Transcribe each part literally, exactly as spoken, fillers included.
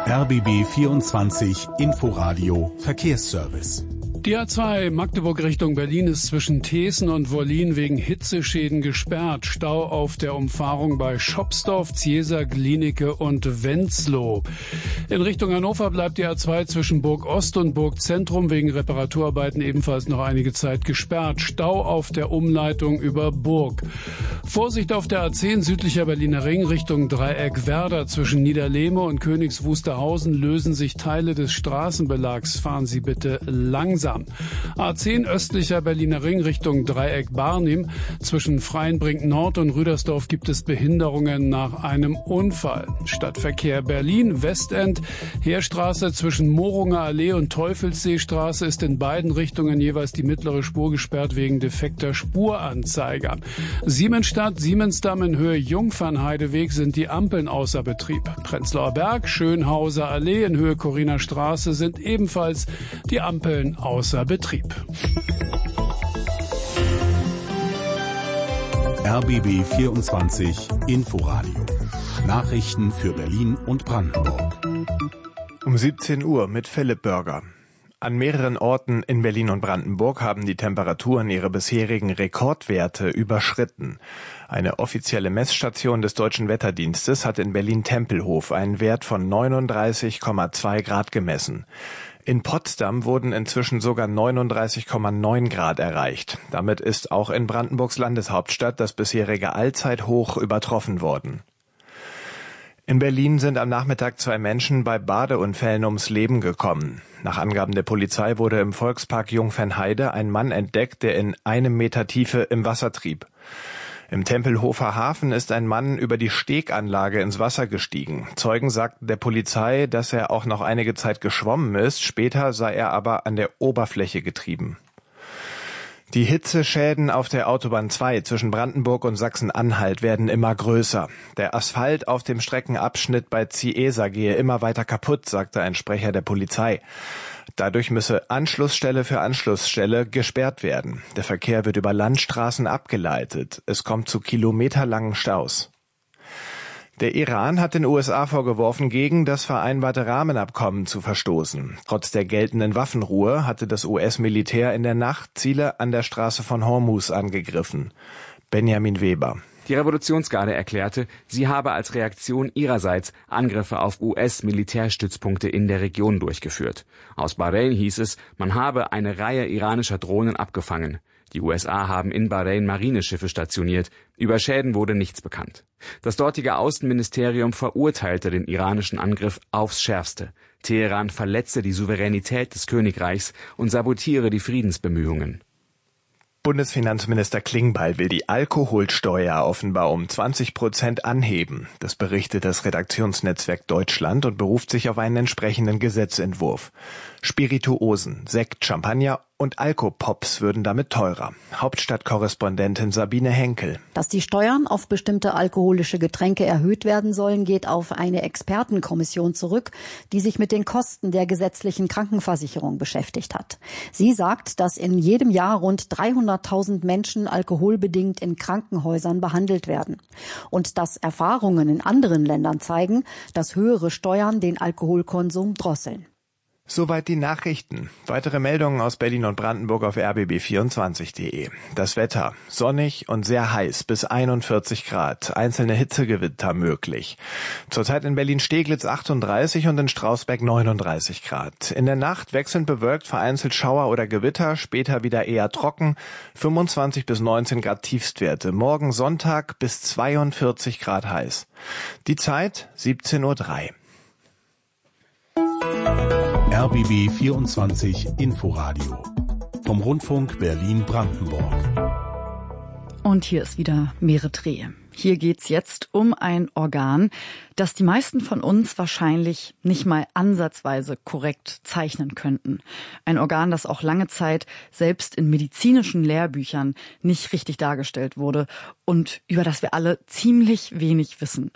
R B B vierundzwanzig Inforadio Verkehrsservice. Die A zwei Magdeburg Richtung Berlin ist zwischen Thesen und Wollin wegen Hitzeschäden gesperrt. Stau auf der Umfahrung bei Schopsdorf, Zieser, Glienicke und Wenzlow. In Richtung Hannover bleibt die A zwei zwischen Burg Ost und Burg Zentrum wegen Reparaturarbeiten ebenfalls noch einige Zeit gesperrt. Stau auf der Umleitung über Burg. Vorsicht auf der A zehn südlicher Berliner Ring Richtung Dreieck Werder. Zwischen Niederlehme und Königs Wusterhausen lösen sich Teile des Straßenbelags. Fahren Sie bitte langsam. A zehn östlicher Berliner Ring Richtung Dreieck Barnim. Zwischen Freienbrink Nord und Rüdersdorf gibt es Behinderungen nach einem Unfall. Stadtverkehr Berlin Westend. Heerstraße zwischen Morunger Allee und Teufelsseestraße ist in beiden Richtungen jeweils die mittlere Spur gesperrt wegen defekter Spuranzeiger. Siemensstadt, Siemensdamm in Höhe Jungfernheideweg sind die Ampeln außer Betrieb. Prenzlauer Berg, Schönhauser Allee in Höhe Coriner Straße sind ebenfalls die Ampeln außer Betrieb. R B B vierundzwanzig Inforadio. Nachrichten für Berlin und Brandenburg. Um siebzehn Uhr mit Philipp Börger. An mehreren Orten in Berlin und Brandenburg haben die Temperaturen ihre bisherigen Rekordwerte überschritten. Eine offizielle Messstation des Deutschen Wetterdienstes hat in Berlin-Tempelhof einen Wert von neununddreißig Komma zwei Grad gemessen. In Potsdam wurden inzwischen sogar neununddreißig Komma neun Grad erreicht. Damit ist auch in Brandenburgs Landeshauptstadt das bisherige Allzeithoch übertroffen worden. In Berlin sind am Nachmittag zwei Menschen bei Badeunfällen ums Leben gekommen. Nach Angaben der Polizei wurde im Volkspark Jungfernheide ein Mann entdeckt, der in einem Meter Tiefe im Wasser trieb. Im Tempelhofer Hafen ist ein Mann über die Steganlage ins Wasser gestiegen. Zeugen sagten der Polizei, dass er auch noch einige Zeit geschwommen ist. Später sei er aber an der Oberfläche getrieben. Die Hitzeschäden auf der Autobahn zwei zwischen Brandenburg und Sachsen-Anhalt werden immer größer. Der Asphalt auf dem Streckenabschnitt bei Ziesa gehe immer weiter kaputt, sagte ein Sprecher der Polizei. Dadurch müsse Anschlussstelle für Anschlussstelle gesperrt werden. Der Verkehr wird über Landstraßen abgeleitet. Es kommt zu kilometerlangen Staus. Der Iran hat den U S A vorgeworfen, gegen das vereinbarte Rahmenabkommen zu verstoßen. Trotz der geltenden Waffenruhe hatte das U S-Militär in der Nacht Ziele an der Straße von Hormuz angegriffen. Benjamin Weber. Die Revolutionsgarde erklärte, sie habe als Reaktion ihrerseits Angriffe auf U S-Militärstützpunkte in der Region durchgeführt. Aus Bahrain hieß es, man habe eine Reihe iranischer Drohnen abgefangen. Die U S A haben in Bahrain Marineschiffe stationiert. Über Schäden wurde nichts bekannt. Das dortige Außenministerium verurteilte den iranischen Angriff aufs Schärfste. Teheran verletze die Souveränität des Königreichs und sabotiere die Friedensbemühungen. Bundesfinanzminister Klingbeil will die Alkoholsteuer offenbar um zwanzig Prozent anheben. Das berichtet das Redaktionsnetzwerk Deutschland und beruft sich auf einen entsprechenden Gesetzentwurf. Spirituosen, Sekt, Champagner und Alkopops würden damit teurer. Hauptstadtkorrespondentin Sabine Henkel. Dass die Steuern auf bestimmte alkoholische Getränke erhöht werden sollen, geht auf eine Expertenkommission zurück, die sich mit den Kosten der gesetzlichen Krankenversicherung beschäftigt hat. Sie sagt, dass in jedem Jahr rund dreihunderttausend Menschen alkoholbedingt in Krankenhäusern behandelt werden. Und dass Erfahrungen in anderen Ländern zeigen, dass höhere Steuern den Alkoholkonsum drosseln. Soweit die Nachrichten. Weitere Meldungen aus Berlin und Brandenburg auf r b b vierundzwanzig punkt de. Das Wetter. Sonnig und sehr heiß bis einundvierzig Grad. Einzelne Hitzegewitter möglich. Zurzeit in Berlin-Steglitz achtunddreißig und in Strausberg neununddreißig Grad. In der Nacht wechselnd bewölkt, vereinzelt Schauer oder Gewitter, später wieder eher trocken. fünfundzwanzig bis neunzehn Grad Tiefstwerte. Morgen Sonntag bis zweiundvierzig Grad heiß. Die Zeit siebzehn Uhr drei. R B B vierundzwanzig Inforadio vom Rundfunk Berlin-Brandenburg. Und hier ist wieder Merit Rehe. Hier geht's jetzt um ein Organ, das die meisten von uns wahrscheinlich nicht mal ansatzweise korrekt zeichnen könnten. Ein Organ, das auch lange Zeit selbst in medizinischen Lehrbüchern nicht richtig dargestellt wurde und über das wir alle ziemlich wenig wissen.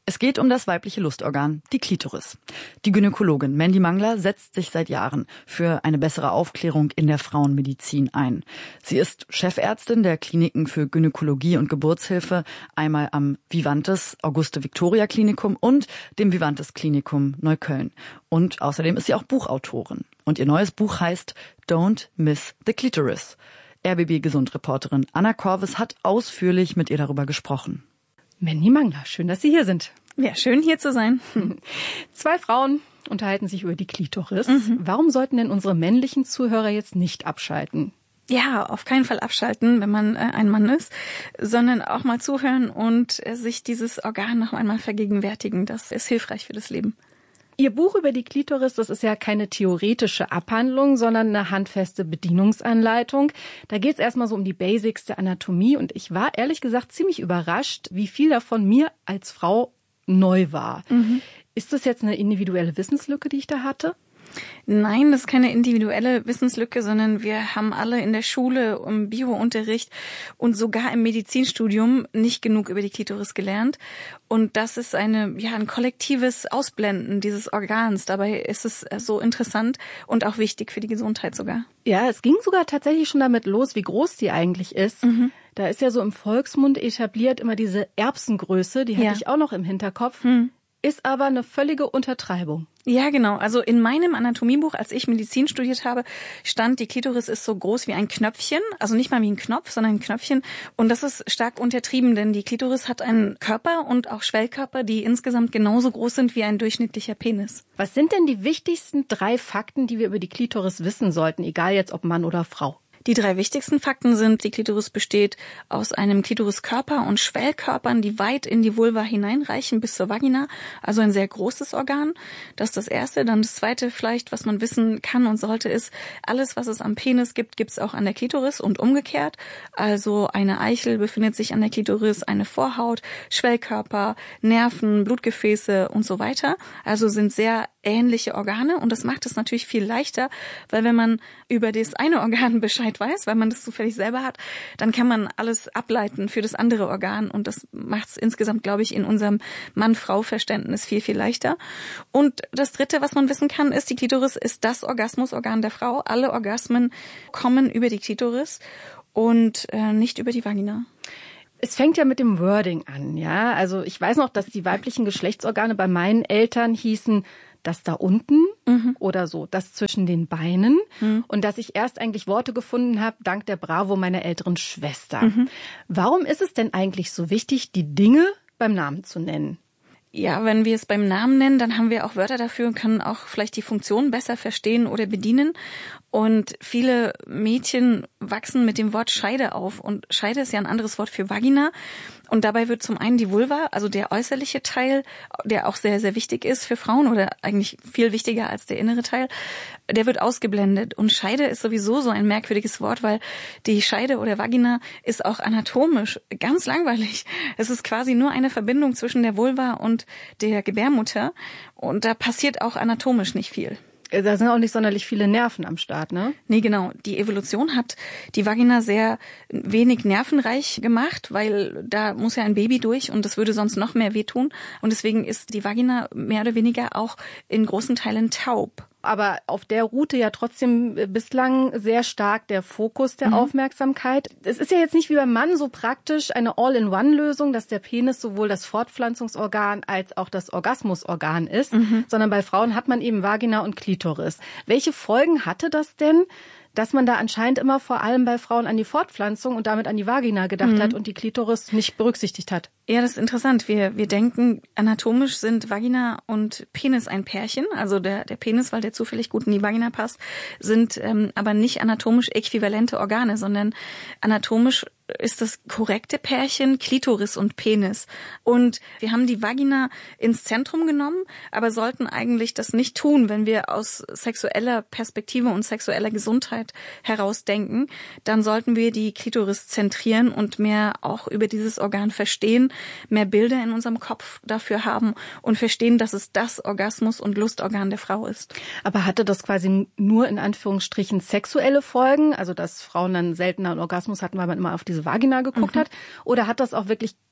Es geht um das weibliche Lustorgan, die Klitoris. Die Gynäkologin Mandy Mangler setzt sich seit Jahren für eine bessere Aufklärung in der Frauenmedizin ein. Sie ist Chefärztin der Kliniken für Gynäkologie und Geburtshilfe, einmal am Vivantes Auguste Victoria Klinikum und dem Vivantes Klinikum Neukölln. Und außerdem ist sie auch Buchautorin. Und ihr neues Buch heißt Don't Miss the Clitoris. R B B-Gesundreporterin Anna Korvis hat ausführlich mit ihr darüber gesprochen. Mandy Mangler, schön, dass Sie hier sind. Ja, schön hier zu sein. Zwei Frauen unterhalten sich über die Klitoris. Mhm. Warum sollten denn unsere männlichen Zuhörer jetzt nicht abschalten? Ja, auf keinen Fall abschalten, wenn man äh, ein Mann ist, sondern auch mal zuhören und äh, sich dieses Organ noch einmal vergegenwärtigen. Das ist hilfreich für das Leben. Ihr Buch über die Klitoris, das ist ja keine theoretische Abhandlung, sondern eine handfeste Bedienungsanleitung. Da geht es erstmal so um die Basics der Anatomie und ich war ehrlich gesagt ziemlich überrascht, wie viel davon mir als Frau neu war. Mhm. Ist das jetzt eine individuelle Wissenslücke, die ich da hatte? Nein, das ist keine individuelle Wissenslücke, sondern wir haben alle in der Schule, im Biounterricht und sogar im Medizinstudium nicht genug über die Klitoris gelernt. Und das ist eine, ja, ein kollektives Ausblenden dieses Organs. Dabei ist es so interessant und auch wichtig für die Gesundheit sogar. Ja, es ging sogar tatsächlich schon damit los, wie groß die eigentlich ist. Mhm. Da ist ja so im Volksmund etabliert immer diese Erbsengröße, die hatte ja. ich auch noch im Hinterkopf. Mhm. Ist aber eine völlige Untertreibung. Ja, genau. Also in meinem Anatomiebuch, als ich Medizin studiert habe, stand, die Klitoris ist so groß wie ein Knöpfchen. Also nicht mal wie ein Knopf, sondern ein Knöpfchen. Und das ist stark untertrieben, denn die Klitoris hat einen Körper und auch Schwellkörper, die insgesamt genauso groß sind wie ein durchschnittlicher Penis. Was sind denn die wichtigsten drei Fakten, die wir über die Klitoris wissen sollten, egal jetzt ob Mann oder Frau? Die drei wichtigsten Fakten sind, die Klitoris besteht aus einem Klitoriskörper und Schwellkörpern, die weit in die Vulva hineinreichen bis zur Vagina, also ein sehr großes Organ. Das ist das Erste. Dann das Zweite vielleicht, was man wissen kann und sollte, ist, alles, was es am Penis gibt, gibt es auch an der Klitoris und umgekehrt. Also eine Eichel befindet sich an der Klitoris, eine Vorhaut, Schwellkörper, Nerven, Blutgefäße und so weiter. Also sind sehr ähnliche Organe und das macht es natürlich viel leichter, weil wenn man über das eine Organ Bescheid weiß, weil man das zufällig selber hat, dann kann man alles ableiten für das andere Organ und das macht es insgesamt, glaube ich, in unserem Mann-Frau-Verständnis viel, viel leichter. Und das Dritte, was man wissen kann, ist, die Klitoris ist das Orgasmusorgan der Frau. Alle Orgasmen kommen über die Klitoris und äh, nicht über die Vagina. Es fängt ja mit dem Wording an, ja. Also ich weiß noch, dass die weiblichen Geschlechtsorgane bei meinen Eltern hießen, das da unten mhm. oder so, das zwischen den Beinen. Mhm. Und dass ich erst eigentlich Worte gefunden habe, dank der Bravo meiner älteren Schwester. Mhm. Warum ist es denn eigentlich so wichtig, die Dinge beim Namen zu nennen? Ja, wenn wir es beim Namen nennen, dann haben wir auch Wörter dafür und können auch vielleicht die Funktion besser verstehen oder bedienen. Und viele Mädchen wachsen mit dem Wort Scheide auf. Und Scheide ist ja ein anderes Wort für Vagina. Und dabei wird zum einen die Vulva, also der äußerliche Teil, der auch sehr, sehr wichtig ist für Frauen oder eigentlich viel wichtiger als der innere Teil, der wird ausgeblendet. Und Scheide ist sowieso so ein merkwürdiges Wort, weil die Scheide oder Vagina ist auch anatomisch ganz langweilig. Es ist quasi nur eine Verbindung zwischen der Vulva und der Gebärmutter. Und da passiert auch anatomisch nicht viel. Da sind auch nicht sonderlich viele Nerven am Start, ne? Nee, genau. Die Evolution hat die Vagina sehr wenig nervenreich gemacht, weil da muss ja ein Baby durch und das würde sonst noch mehr wehtun. Und deswegen ist die Vagina mehr oder weniger auch in großen Teilen taub. Aber auf der Route ja trotzdem bislang sehr stark der Fokus der mhm. Aufmerksamkeit. Es ist ja jetzt nicht wie beim Mann so praktisch eine All-in-One-Lösung, dass der Penis sowohl das Fortpflanzungsorgan als auch das Orgasmusorgan ist, mhm. sondern bei Frauen hat man eben Vagina und Klitoris. Welche Folgen hatte das denn, dass man da anscheinend immer vor allem bei Frauen an die Fortpflanzung und damit an die Vagina gedacht mhm. hat und die Klitoris nicht berücksichtigt hat? Ja, das ist interessant. Wir wir denken, anatomisch sind Vagina und Penis ein Pärchen. Also der der Penis, weil der zufällig gut in die Vagina passt, sind ähm, aber nicht anatomisch äquivalente Organe, sondern anatomisch ist das korrekte Pärchen Klitoris und Penis. Und wir haben die Vagina ins Zentrum genommen, aber sollten eigentlich das nicht tun, wenn wir aus sexueller Perspektive und sexueller Gesundheit heraus denken. Dann sollten wir die Klitoris zentrieren und mehr auch über dieses Organ verstehen, mehr Bilder in unserem Kopf dafür haben und verstehen, dass es das Orgasmus- und Lustorgan der Frau ist. Aber hatte das quasi nur in Anführungsstrichen sexuelle Folgen, also dass Frauen dann seltener einen Orgasmus hatten, weil man immer auf diese Vagina geguckt mhm. hat? Oder hat das auch wirklich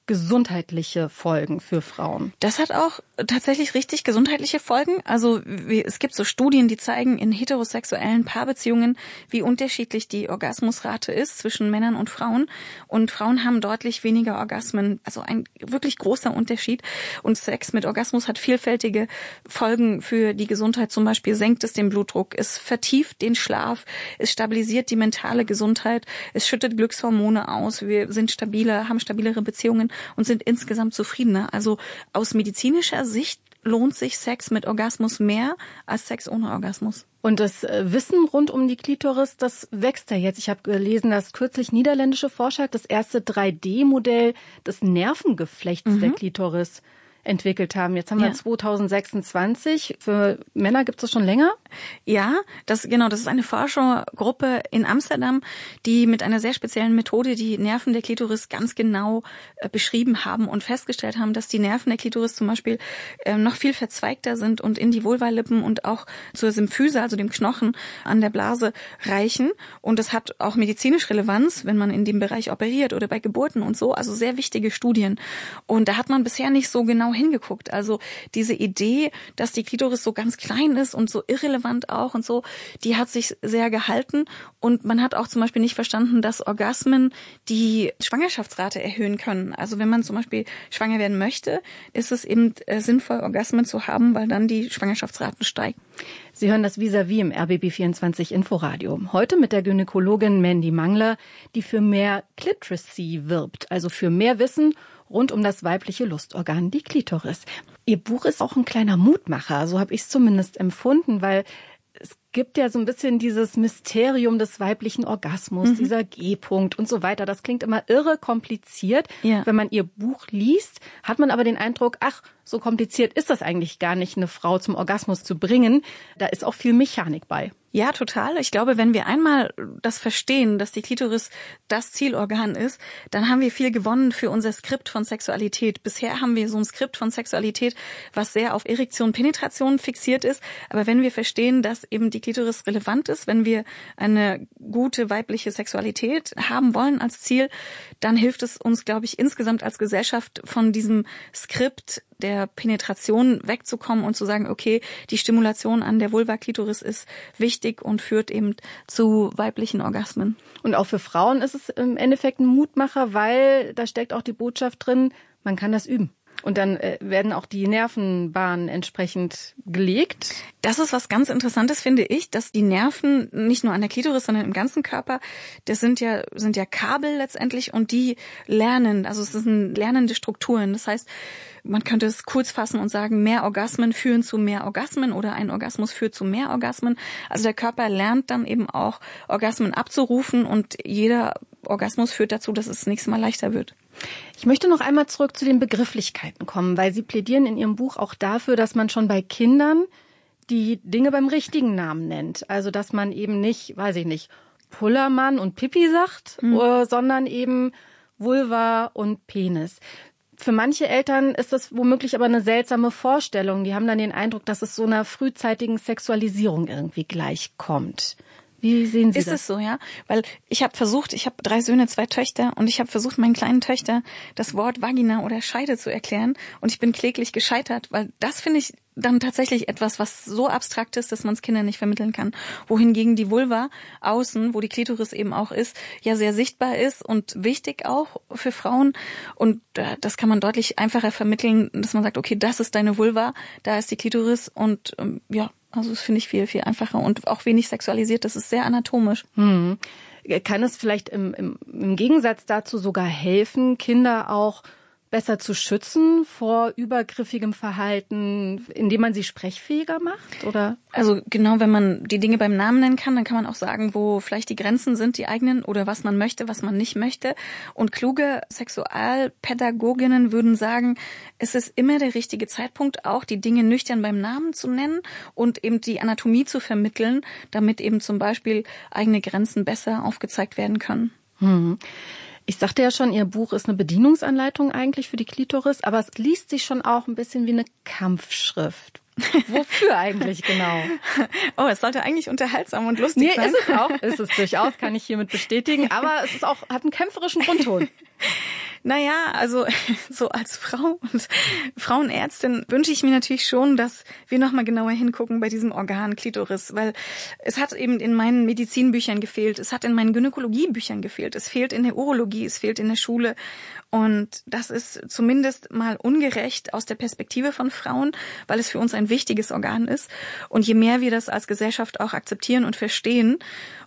gesundheitliche Folgen für Frauen? Das hat auch tatsächlich richtig gesundheitliche Folgen. Also wie, es gibt so Studien, die zeigen in heterosexuellen Paarbeziehungen, wie unterschiedlich die Orgasmusrate ist zwischen Männern und Frauen. Und Frauen haben deutlich weniger Orgasmen, also ein wirklich großer Unterschied. Und Sex mit Orgasmus hat vielfältige Folgen für die Gesundheit. Zum Beispiel senkt es den Blutdruck, es vertieft den Schlaf, es stabilisiert die mentale Gesundheit, es schüttet Glückshormone aus, wir sind stabiler, haben stabilere Beziehungen und sind insgesamt zufriedener. Also aus medizinischer Sicht lohnt sich Sex mit Orgasmus mehr als Sex ohne Orgasmus. Und das Wissen rund um die Klitoris, das wächst ja jetzt. Ich habe gelesen, dass kürzlich niederländische Forscher das erste drei D Modell des Nervengeflechts mhm. der Klitoris entwickelt haben. Jetzt haben wir ja. zwanzig sechsundzwanzig. Für Männer gibt es das schon länger? Ja, das genau. Das ist eine Forschergruppe in Amsterdam, die mit einer sehr speziellen Methode die Nerven der Klitoris ganz genau äh, beschrieben haben und festgestellt haben, dass die Nerven der Klitoris zum Beispiel äh, noch viel verzweigter sind und in die Vulvalippen und auch zur Symphyse, also dem Knochen an der Blase, reichen. Und das hat auch medizinisch Relevanz, wenn man in dem Bereich operiert oder bei Geburten und so. Also sehr wichtige Studien. Und da hat man bisher nicht so genau hingeguckt. Also diese Idee, dass die Klitoris so ganz klein ist und so irrelevant auch und so, die hat sich sehr gehalten. Und man hat auch zum Beispiel nicht verstanden, dass Orgasmen die Schwangerschaftsrate erhöhen können. Also wenn man zum Beispiel schwanger werden möchte, ist es eben äh, sinnvoll, Orgasmen zu haben, weil dann die Schwangerschaftsraten steigen. Sie hören das Vis-à-vis im R B B vierundzwanzig Inforadio. Heute mit der Gynäkologin Mandy Mangler, die für mehr Cliteracy wirbt, also für mehr Wissen rund um das weibliche Lustorgan, die Klitoris. Ihr Buch ist auch ein kleiner Mutmacher, so habe ich es zumindest empfunden, weil es gibt ja so ein bisschen dieses Mysterium des weiblichen Orgasmus, mhm. dieser G-Punkt und so weiter. Das klingt immer irre kompliziert. Ja. Wenn man ihr Buch liest, hat man aber den Eindruck, ach, so kompliziert ist das eigentlich gar nicht, eine Frau zum Orgasmus zu bringen. Da ist auch viel Mechanik bei. Ja, total. Ich glaube, wenn wir einmal das verstehen, dass die Klitoris das Zielorgan ist, dann haben wir viel gewonnen für unser Skript von Sexualität. Bisher haben wir so ein Skript von Sexualität, was sehr auf Erektion, Penetration fixiert ist. Aber wenn wir verstehen, dass eben die Klitoris relevant ist, wenn wir eine gute weibliche Sexualität haben wollen als Ziel, dann hilft es uns, glaube ich, insgesamt als Gesellschaft von diesem Skript der Penetration wegzukommen und zu sagen, okay, die Stimulation an der Vulva Klitoris ist wichtig und führt eben zu weiblichen Orgasmen. Und auch für Frauen ist es im Endeffekt ein Mutmacher, weil da steckt auch die Botschaft drin, man kann das üben. Und dann äh, werden auch die Nervenbahnen entsprechend gelegt. Das ist was ganz Interessantes, finde ich, dass die Nerven nicht nur an der Klitoris, sondern im ganzen Körper, das sind ja sind ja Kabel letztendlich und die lernen, also es sind lernende Strukturen. Das heißt, man könnte es kurz fassen und sagen, mehr Orgasmen führen zu mehr Orgasmen oder ein Orgasmus führt zu mehr Orgasmen. Also der Körper lernt dann eben auch, Orgasmen abzurufen und jeder Orgasmus führt dazu, dass es das nächste Mal leichter wird. Ich möchte noch einmal zurück zu den Begrifflichkeiten kommen, weil Sie plädieren in Ihrem Buch auch dafür, dass man schon bei Kindern die Dinge beim richtigen Namen nennt. Also dass man eben nicht, weiß ich nicht, Pullermann und Pipi sagt, mhm. sondern eben Vulva und Penis. Für manche Eltern ist das womöglich aber eine seltsame Vorstellung. Die haben dann den Eindruck, dass es so einer frühzeitigen Sexualisierung irgendwie gleichkommt. Wie sehen Sie ist das? Ist es so, ja? Weil ich habe versucht, ich habe drei Söhne, zwei Töchter und ich habe versucht, meinen kleinen Töchtern das Wort Vagina oder Scheide zu erklären und ich bin kläglich gescheitert, weil das finde ich dann tatsächlich etwas, was so abstrakt ist, dass man es Kindern nicht vermitteln kann. Wohingegen die Vulva außen, wo die Klitoris eben auch ist, ja sehr sichtbar ist und wichtig auch für Frauen. Und äh, das kann man deutlich einfacher vermitteln, dass man sagt, okay, das ist deine Vulva, da ist die Klitoris und ähm, ja, also das finde ich viel, viel einfacher und auch wenig sexualisiert. Das ist sehr anatomisch. Hm. Kann es vielleicht im, im, im Gegensatz dazu sogar helfen, Kinder auch besser zu schützen vor übergriffigem Verhalten, indem man sie sprechfähiger macht, oder? Also genau, wenn man die Dinge beim Namen nennen kann, dann kann man auch sagen, wo vielleicht die Grenzen sind, die eigenen, oder was man möchte, was man nicht möchte. Und kluge Sexualpädagoginnen würden sagen, es ist immer der richtige Zeitpunkt, auch die Dinge nüchtern beim Namen zu nennen und eben die Anatomie zu vermitteln, damit eben zum Beispiel eigene Grenzen besser aufgezeigt werden können. Hm. Ich sagte ja schon, Ihr Buch ist eine Bedienungsanleitung eigentlich für die Klitoris, aber es liest sich schon auch ein bisschen wie eine Kampfschrift. Wofür eigentlich genau? Oh, es sollte eigentlich unterhaltsam und lustig nee, sein. Nee, ist es auch. Ist es durchaus, kann ich hiermit bestätigen. Aber es ist auch, hat einen kämpferischen Grundton. Naja, also so als Frau und Frauenärztin wünsche ich mir natürlich schon, dass wir nochmal genauer hingucken bei diesem Organ Klitoris, weil es hat eben in meinen Medizinbüchern gefehlt, es hat in meinen Gynäkologiebüchern gefehlt, es fehlt in der Urologie, es fehlt in der Schule und das ist zumindest mal ungerecht aus der Perspektive von Frauen, weil es für uns ein wichtiges Organ ist und je mehr wir das als Gesellschaft auch akzeptieren und verstehen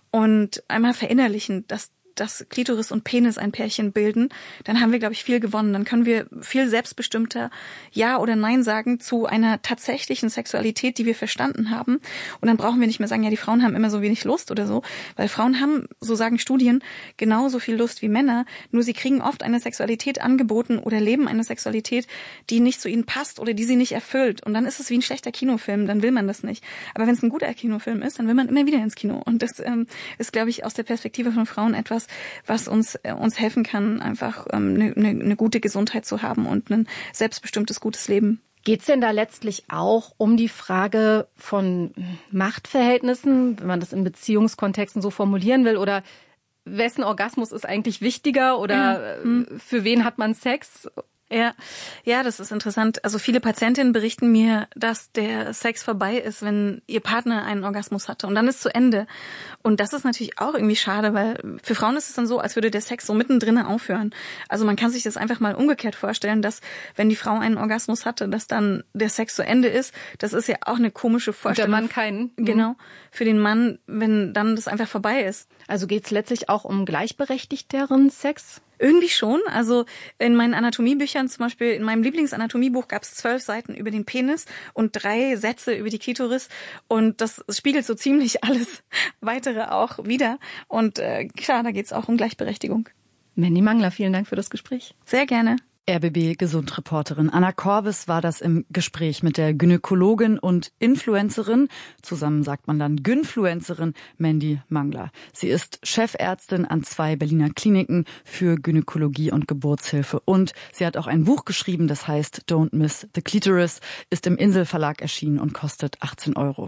und einmal verinnerlichen, dass dass Klitoris und Penis ein Pärchen bilden, dann haben wir, glaube ich, viel gewonnen. Dann können wir viel selbstbestimmter Ja oder Nein sagen zu einer tatsächlichen Sexualität, die wir verstanden haben. Und dann brauchen wir nicht mehr sagen, ja, die Frauen haben immer so wenig Lust oder so. Weil Frauen haben, so sagen Studien, genauso viel Lust wie Männer. Nur sie kriegen oft eine Sexualität angeboten oder leben eine Sexualität, die nicht zu ihnen passt oder die sie nicht erfüllt. Und dann ist es wie ein schlechter Kinofilm, dann will man das nicht. Aber wenn es ein guter Kinofilm ist, dann will man immer wieder ins Kino. Und das ähm, ist, glaube ich, aus der Perspektive von Frauen etwas, was uns uns helfen kann, einfach eine, eine, eine gute Gesundheit zu haben und ein selbstbestimmtes, gutes Leben. Geht's denn da letztlich auch um die Frage von Machtverhältnissen, wenn man das in Beziehungskontexten so formulieren will, oder wessen Orgasmus ist eigentlich wichtiger oder mhm. für wen hat man Sex? Ja, ja, das ist interessant. Also viele Patientinnen berichten mir, dass der Sex vorbei ist, wenn ihr Partner einen Orgasmus hatte und dann ist zu Ende. Und das ist natürlich auch irgendwie schade, weil für Frauen ist es dann so, als würde der Sex so mittendrin aufhören. Also man kann sich das einfach mal umgekehrt vorstellen, dass wenn die Frau einen Orgasmus hatte, dass dann der Sex zu Ende ist. Das ist ja auch eine komische Vorstellung. Und der Mann keinen. Genau. Für den Mann, wenn dann das einfach vorbei ist. Also geht's letztlich auch um gleichberechtigteren Sex? Irgendwie schon. Also in meinen Anatomiebüchern, zum Beispiel in meinem Lieblingsanatomibuch, gab es zwölf Seiten über den Penis und drei Sätze über die Klitoris. Und das spiegelt so ziemlich alles weitere auch wieder. Und äh, klar, da geht's auch um Gleichberechtigung. Mandy Mangler, vielen Dank für das Gespräch. Sehr gerne. R B B-Gesundreporterin Anna Korbes war das im Gespräch mit der Gynäkologin und Influencerin, zusammen sagt man dann Gynfluencerin, Mandy Mangler. Sie ist Chefärztin an zwei Berliner Kliniken für Gynäkologie und Geburtshilfe und sie hat auch ein Buch geschrieben, das heißt Don't Miss the Clitoris, ist im Insel Verlag erschienen und kostet achtzehn Euro.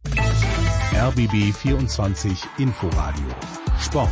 R B B vierundzwanzig Inforadio Sport.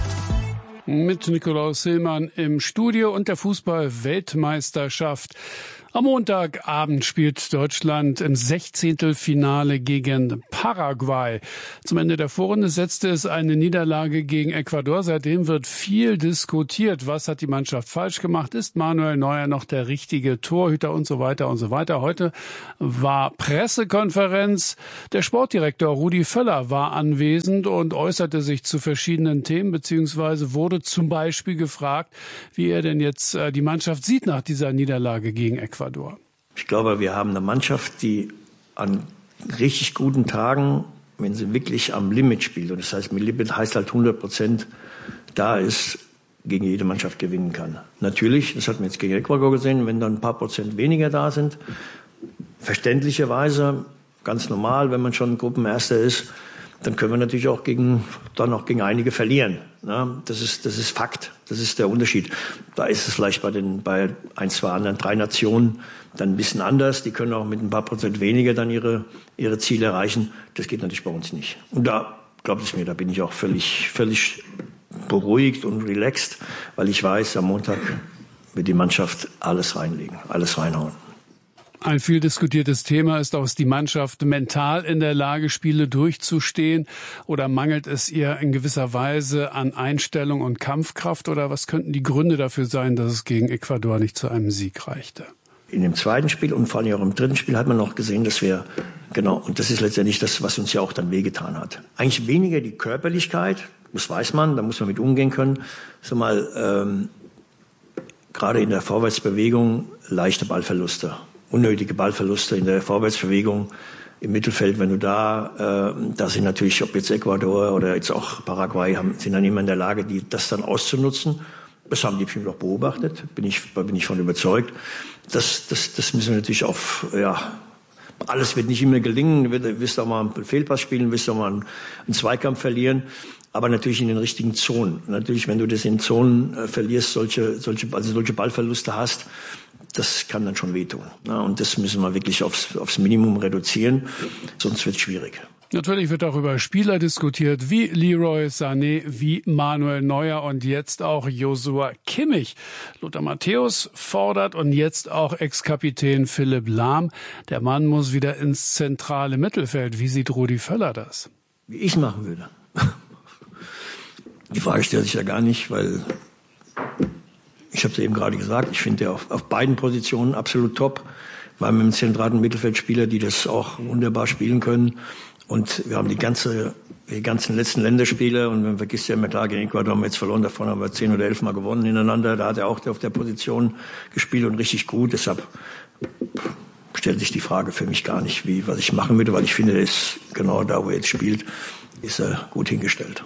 Mit Nikolaus Hillmann im Studio und der Fußball-Weltmeisterschaft. Am Montagabend spielt Deutschland im Sechzehntelfinale gegen Paraguay. Zum Ende der Vorrunde setzte es eine Niederlage gegen Ecuador. Seitdem wird viel diskutiert. Was hat die Mannschaft falsch gemacht? Ist Manuel Neuer noch der richtige Torhüter und so weiter und so weiter? Heute war Pressekonferenz. Der Sportdirektor Rudi Völler war anwesend und äußerte sich zu verschiedenen Themen, beziehungsweise wurde zum Beispiel gefragt, wie er denn jetzt die Mannschaft sieht nach dieser Niederlage gegen Ecuador. Ich glaube, wir haben eine Mannschaft, die an richtig guten Tagen, wenn sie wirklich am Limit spielt, und das heißt, mit Limit heißt halt hundert Prozent da ist, gegen jede Mannschaft gewinnen kann. Natürlich, das hat man jetzt gegen Ecuador gesehen, wenn dann ein paar Prozent weniger da sind, verständlicherweise, ganz normal, wenn man schon Gruppenerster ist, dann können wir natürlich auch gegen, dann auch gegen einige verlieren. Ja, das ist, das ist Fakt. Das ist der Unterschied. Da ist es vielleicht bei den, bei ein, zwei anderen, drei Nationen dann ein bisschen anders. Die können auch mit ein paar Prozent weniger dann ihre, ihre Ziele erreichen. Das geht natürlich bei uns nicht. Und da, glaubt es mir, da bin ich auch völlig, völlig beruhigt und relaxed, weil ich weiß, am Montag wird die Mannschaft alles reinlegen, alles reinhauen. Ein viel diskutiertes Thema ist auch, ist die Mannschaft mental in der Lage, Spiele durchzustehen, oder mangelt es ihr in gewisser Weise an Einstellung und Kampfkraft, oder was könnten die Gründe dafür sein, dass es gegen Ecuador nicht zu einem Sieg reichte? In dem zweiten Spiel und vor allem auch im dritten Spiel hat man noch gesehen, dass wir, genau, und das ist letztendlich das, was uns ja auch dann wehgetan hat. Eigentlich weniger die Körperlichkeit, das weiß man, da muss man mit umgehen können. So mal, ähm, gerade in der Vorwärtsbewegung leichte Ballverluste. Unnötige Ballverluste in der Vorwärtsbewegung im Mittelfeld. Wenn du da, äh, da sind natürlich, ob jetzt Ecuador oder jetzt auch Paraguay, haben, sind dann immer in der Lage, die, das dann auszunutzen. Das haben die bestimmt auch beobachtet, bin ich, bin ich von überzeugt. Das, das, das müssen wir natürlich auf, ja, alles wird nicht immer gelingen. Du wirst auch mal einen Fehlpass spielen, wirst auch mal einen, einen Zweikampf verlieren. Aber natürlich in den richtigen Zonen. Natürlich, wenn du das in Zonen äh, verlierst, solche, solche, also solche Ballverluste hast, das kann dann schon wehtun. Ja, und das müssen wir wirklich aufs, aufs Minimum reduzieren, sonst wird es schwierig. Natürlich wird auch über Spieler diskutiert, wie Leroy Sané, wie Manuel Neuer und jetzt auch Joshua Kimmich. Lothar Matthäus fordert und jetzt auch Ex-Kapitän Philipp Lahm. Der Mann muss wieder ins zentrale Mittelfeld. Wie sieht Rudi Völler das? Wie ich machen würde. Die Frage stellt sich ja gar nicht, weil ich habe es eben gerade gesagt, ich finde ja auf, auf beiden Positionen absolut top, weil wir im zentralen Mittelfeld Spieler, die das auch wunderbar spielen können. Und wir haben die ganze, die ganzen letzten Länderspiele und man vergisst ja immer, klar, gegen Ecuador haben wir jetzt verloren, davon haben wir zehn oder elf Mal gewonnen hintereinander. Da hat er auch auf der Position gespielt und richtig gut. Deshalb stellt sich die Frage für mich gar nicht, wie, was ich machen würde, weil ich finde, er ist genau da, wo er jetzt spielt, ist er gut hingestellt.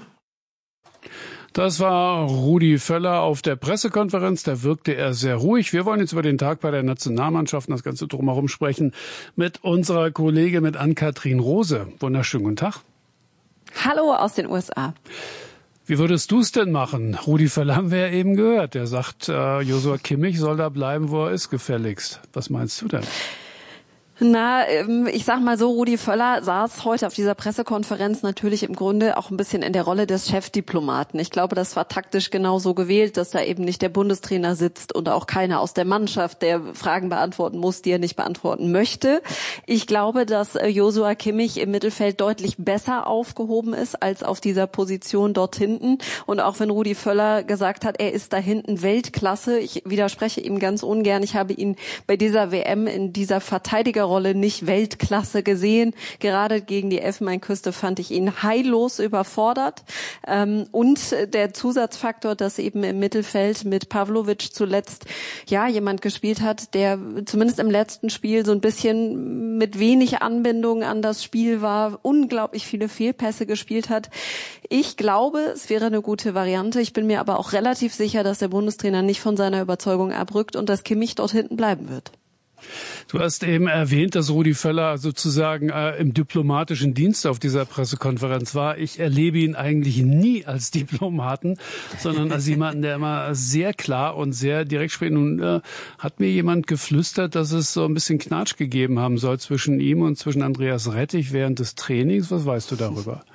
Das war Rudi Völler auf der Pressekonferenz. Da wirkte er sehr ruhig. Wir wollen jetzt über den Tag bei der Nationalmannschaft und das Ganze drumherum sprechen mit unserer Kollegin, mit Ann-Kathrin Rose. Wunderschönen guten Tag. Hallo aus den U S A. Wie würdest du es denn machen? Rudi Völler haben wir ja eben gehört. Der sagt, äh, Joshua Kimmich soll da bleiben, wo er ist, gefälligst. Was meinst du denn? Na, ich sag mal so, Rudi Völler saß heute auf dieser Pressekonferenz natürlich im Grunde auch ein bisschen in der Rolle des Chefdiplomaten. Ich glaube, das war taktisch genau so gewählt, dass da eben nicht der Bundestrainer sitzt und auch keiner aus der Mannschaft, der Fragen beantworten muss, die er nicht beantworten möchte. Ich glaube, dass Joshua Kimmich im Mittelfeld deutlich besser aufgehoben ist als auf dieser Position dort hinten. Und auch wenn Rudi Völler gesagt hat, er ist da hinten Weltklasse, ich widerspreche ihm ganz ungern. Ich habe ihn bei dieser W M in dieser Verteidiger Rolle nicht Weltklasse gesehen. Gerade gegen die Elfenbeinküste fand ich ihn heillos überfordert. Und der Zusatzfaktor, dass eben im Mittelfeld mit Pavlovic zuletzt ja jemand gespielt hat, der zumindest im letzten Spiel so ein bisschen mit wenig Anbindung an das Spiel war, unglaublich viele Fehlpässe gespielt hat. Ich glaube, es wäre eine gute Variante. Ich bin mir aber auch relativ sicher, dass der Bundestrainer nicht von seiner Überzeugung abrückt und dass Kimmich dort hinten bleiben wird. Du hast eben erwähnt, dass Rudi Völler sozusagen äh, im diplomatischen Dienst auf dieser Pressekonferenz war. Ich erlebe ihn eigentlich nie als Diplomaten, sondern als jemanden, der immer sehr klar und sehr direkt spricht. Nun äh, hat mir jemand geflüstert, dass es so ein bisschen Knatsch gegeben haben soll zwischen ihm und zwischen Andreas Rettich während des Trainings. Was weißt du darüber?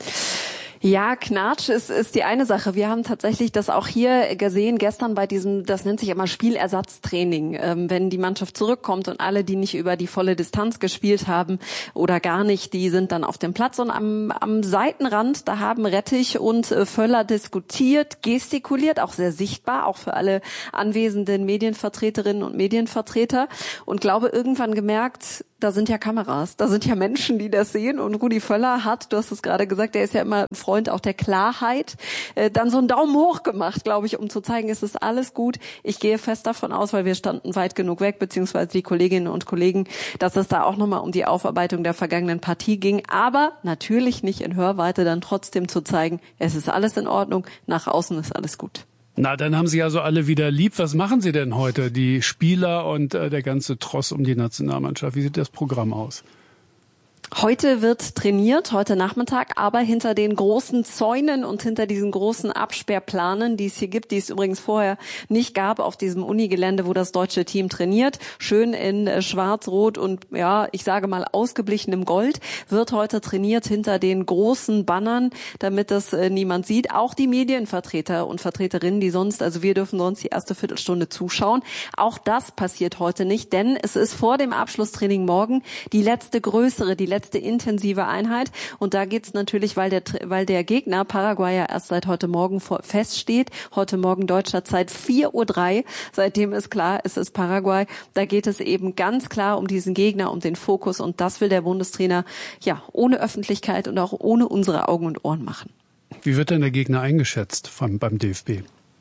Ja, Knatsch ist, ist die eine Sache. Wir haben tatsächlich das auch hier gesehen gestern bei diesem, das nennt sich immer Spielersatztraining. Ähm, wenn die Mannschaft zurückkommt und alle, die nicht über die volle Distanz gespielt haben oder gar nicht, die sind dann auf dem Platz. Und am, am Seitenrand, da haben Rettich und äh, Völler diskutiert, gestikuliert, auch sehr sichtbar, auch für alle anwesenden Medienvertreterinnen und Medienvertreter. Und glaube, irgendwann gemerkt, da sind ja Kameras, da sind ja Menschen, die das sehen. Und Rudi Völler hat, du hast es gerade gesagt, der ist ja immer ein Freund auch der Klarheit, äh, dann so einen Daumen hoch gemacht, glaube ich, um zu zeigen, es ist alles gut. Ich gehe fest davon aus, weil wir standen weit genug weg, beziehungsweise die Kolleginnen und Kollegen, dass es da auch nochmal um die Aufarbeitung der vergangenen Partie ging. Aber natürlich nicht in Hörweite, dann trotzdem zu zeigen, es ist alles in Ordnung, nach außen ist alles gut. Na, dann haben Sie also alle wieder lieb. Was machen Sie denn heute, die Spieler und äh, der ganze Tross um die Nationalmannschaft? Wie sieht das Programm aus? Heute wird trainiert, heute Nachmittag, aber hinter den großen Zäunen und hinter diesen großen Absperrplanen, die es hier gibt, die es übrigens vorher nicht gab auf diesem Unigelände, wo das deutsche Team trainiert, schön in Schwarz, Rot und ja, ich sage mal ausgeblichenem Gold, wird heute trainiert hinter den großen Bannern, damit das äh, niemand sieht. Auch die Medienvertreter und Vertreterinnen, die sonst, also wir dürfen sonst die erste Viertelstunde zuschauen. Auch das passiert heute nicht, denn es ist vor dem Abschlusstraining morgen die letzte größere, die letzte letzte intensive Einheit. Und da geht's natürlich, weil der, weil der Gegner Paraguay ja erst seit heute Morgen feststeht. Heute Morgen deutscher Zeit vier Uhr drei. Seitdem ist klar, es ist Paraguay. Da geht es eben ganz klar um diesen Gegner, um den Fokus. Und das will der Bundestrainer ja ohne Öffentlichkeit und auch ohne unsere Augen und Ohren machen. Wie wird denn der Gegner eingeschätzt vom, beim D F B?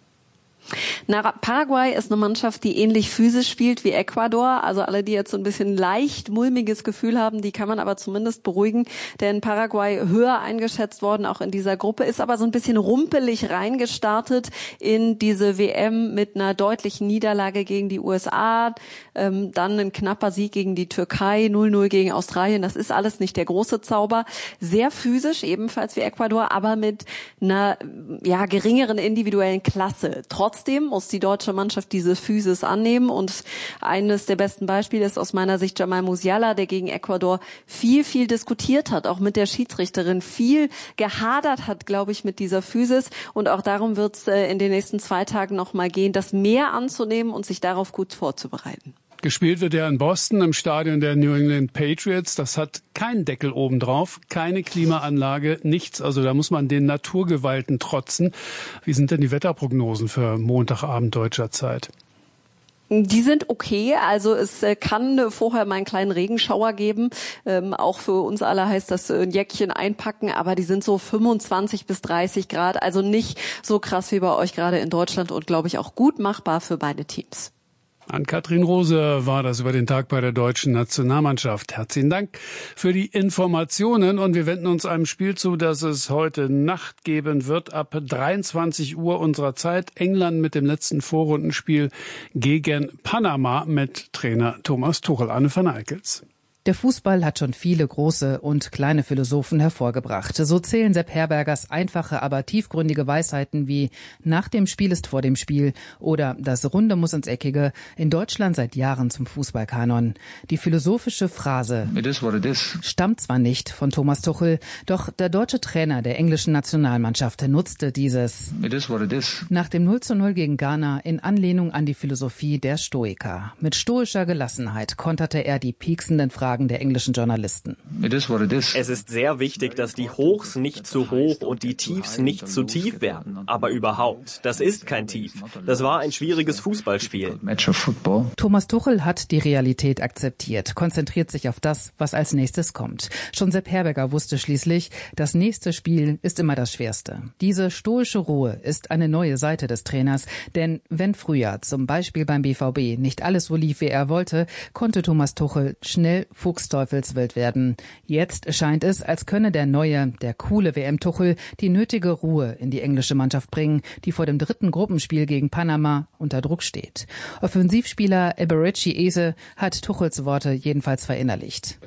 Na, Paraguay ist eine Mannschaft, die ähnlich physisch spielt wie Ecuador. Also alle, die jetzt so ein bisschen leicht mulmiges Gefühl haben, die kann man aber zumindest beruhigen. Denn Paraguay höher eingeschätzt worden, auch in dieser Gruppe, ist aber so ein bisschen rumpelig reingestartet in diese W M mit einer deutlichen Niederlage gegen die U S A. Ähm, dann ein knapper Sieg gegen die Türkei, null null gegen Australien. Das ist alles nicht der große Zauber. Sehr physisch, ebenfalls wie Ecuador, aber mit einer ja geringeren individuellen Klasse. Trotz Trotzdem muss die deutsche Mannschaft diese Physis annehmen und eines der besten Beispiele ist aus meiner Sicht Jamal Musiala, der gegen Ecuador viel, viel diskutiert hat, auch mit der Schiedsrichterin viel gehadert hat, glaube ich, mit dieser Physis und auch darum wird es in den nächsten zwei Tagen noch mal gehen, das mehr anzunehmen und sich darauf gut vorzubereiten. Gespielt wird er in Boston im Stadion der New England Patriots. Das hat keinen Deckel obendrauf, keine Klimaanlage, nichts. Also da muss man den Naturgewalten trotzen. Wie sind denn die Wetterprognosen für Montagabend deutscher Zeit? Die sind okay, also es kann vorher mal einen kleinen Regenschauer geben. Ähm, auch für uns alle heißt das ein Jäckchen einpacken, aber die sind so fünfundzwanzig bis dreißig Grad, also nicht so krass wie bei euch gerade in Deutschland und glaube ich auch gut machbar für beide Teams. Ann-Kathrin Rose war das über den Tag bei der deutschen Nationalmannschaft. Herzlichen Dank für die Informationen und wir wenden uns einem Spiel zu, das es heute Nacht geben wird, ab dreiundzwanzig Uhr unserer Zeit. England mit dem letzten Vorrundenspiel gegen Panama mit Trainer Thomas Tuchel. Anne van Eickels. Der Fußball hat schon viele große und kleine Philosophen hervorgebracht. So zählen Sepp Herbergers einfache, aber tiefgründige Weisheiten wie nach dem Spiel ist vor dem Spiel oder das Runde muss ins Eckige in Deutschland seit Jahren zum Fußballkanon. Die philosophische Phrase It is what it is stammt zwar nicht von Thomas Tuchel, doch der deutsche Trainer der englischen Nationalmannschaft nutzte dieses It is what it is nach dem null zu null gegen Ghana in Anlehnung an die Philosophie der Stoiker. Mit stoischer Gelassenheit konterte er die pieksenden Fragen der englischen Journalisten. It is what it is. Es ist sehr wichtig, dass die Hochs nicht zu hoch und die Tiefs nicht zu tief werden. Aber überhaupt, das ist kein Tief. Das war ein schwieriges Fußballspiel. Thomas Tuchel hat die Realität akzeptiert, konzentriert sich auf das, was als nächstes kommt. Schon Sepp Herberger wusste schließlich, das nächste Spiel ist immer das schwerste. Diese stoische Ruhe ist eine neue Seite des Trainers, denn wenn früher zum Beispiel beim B V B nicht alles so lief, wie er wollte, konnte Thomas Tuchel schnell fuchsteufelswild werden. Jetzt scheint es, als könne der neue, der coole W M-Tuchel die nötige Ruhe in die englische Mannschaft bringen, die vor dem dritten Gruppenspiel gegen Panama unter Druck steht. Offensivspieler Eberechi Eze hat Tuchels Worte jedenfalls verinnerlicht.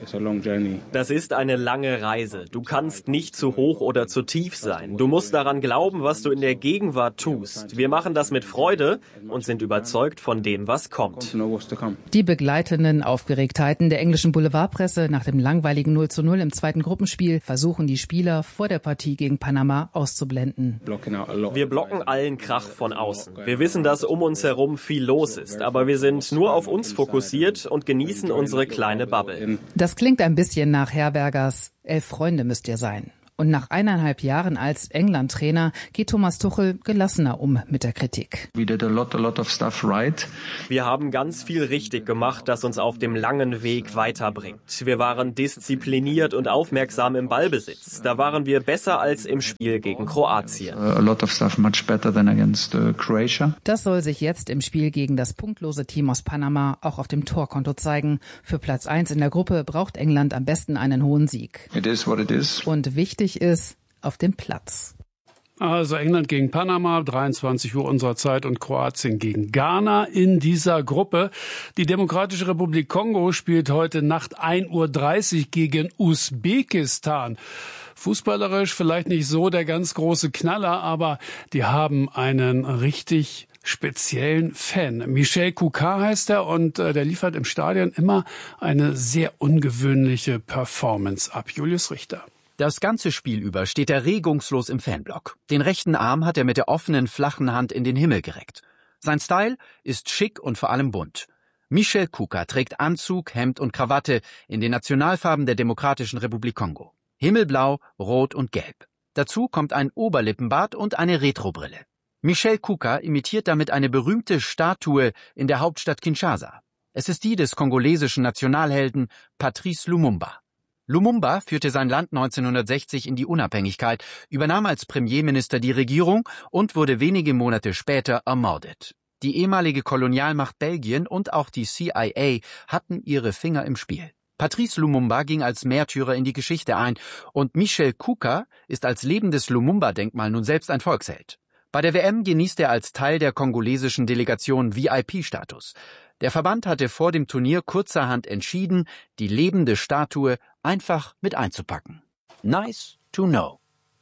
Das ist eine lange Reise. Du kannst nicht zu hoch oder zu tief sein. Du musst daran glauben, was du in der Gegenwart tust. Wir machen das mit Freude und sind überzeugt von dem, was kommt. Die begleitenden Aufgeregtheiten der englischen Boulevardpresse nach dem langweiligen null zu null im zweiten Gruppenspiel versuchen die Spieler vor der Partie gegen Panama auszublenden. Wir blocken allen Krach von außen. Wir wissen, dass um uns herum viel los ist, aber wir sind nur auf uns fokussiert und genießen unsere kleine Bubble. Das klingt ein bisschen nach Herbergers Elf Freunde müsst ihr sein. Und nach eineinhalb Jahren als England-Trainer geht Thomas Tuchel gelassener um mit der Kritik. We did a lot, a lot of stuff right. Wir haben ganz viel richtig gemacht, das uns auf dem langen Weg weiterbringt. Wir waren diszipliniert und aufmerksam im Ballbesitz. Da waren wir besser als im Spiel gegen Kroatien. A lot of stuff much better than against uh, Croatia. Das soll sich jetzt im Spiel gegen das punktlose Team aus Panama auch auf dem Torkonto zeigen. Für Platz eins in der Gruppe braucht England am besten einen hohen Sieg. It is what it is. Und wichtig ist auf dem Platz. Also England gegen Panama, dreiundzwanzig Uhr unserer Zeit und Kroatien gegen Ghana in dieser Gruppe. Die Demokratische Republik Kongo spielt heute Nacht ein Uhr dreißig gegen Usbekistan. Fußballerisch vielleicht nicht so der ganz große Knaller, aber die haben einen richtig speziellen Fan. Michel Kouka heißt er und äh, der liefert im Stadion immer eine sehr ungewöhnliche Performance ab. Julius Richter. Das ganze Spiel über steht er regungslos im Fanblock. Den rechten Arm hat er mit der offenen, flachen Hand in den Himmel gereckt. Sein Style ist schick und vor allem bunt. Michel Kouka trägt Anzug, Hemd und Krawatte in den Nationalfarben der Demokratischen Republik Kongo. Himmelblau, Rot und Gelb. Dazu kommt ein Oberlippenbart und eine Retrobrille. Michel Kouka imitiert damit eine berühmte Statue in der Hauptstadt Kinshasa. Es ist die des kongolesischen Nationalhelden Patrice Lumumba. Lumumba führte sein Land neunzehnhundertsechzig in die Unabhängigkeit, übernahm als Premierminister die Regierung und wurde wenige Monate später ermordet. Die ehemalige Kolonialmacht Belgien und auch die C I A hatten ihre Finger im Spiel. Patrice Lumumba ging als Märtyrer in die Geschichte ein und Michel Kouka ist als lebendes Lumumba-Denkmal nun selbst ein Volksheld. Bei der W M genießt er als Teil der kongolesischen Delegation V I P-Status. Der Verband hatte vor dem Turnier kurzerhand entschieden, die lebende Statue einfach mit einzupacken. Nice to know.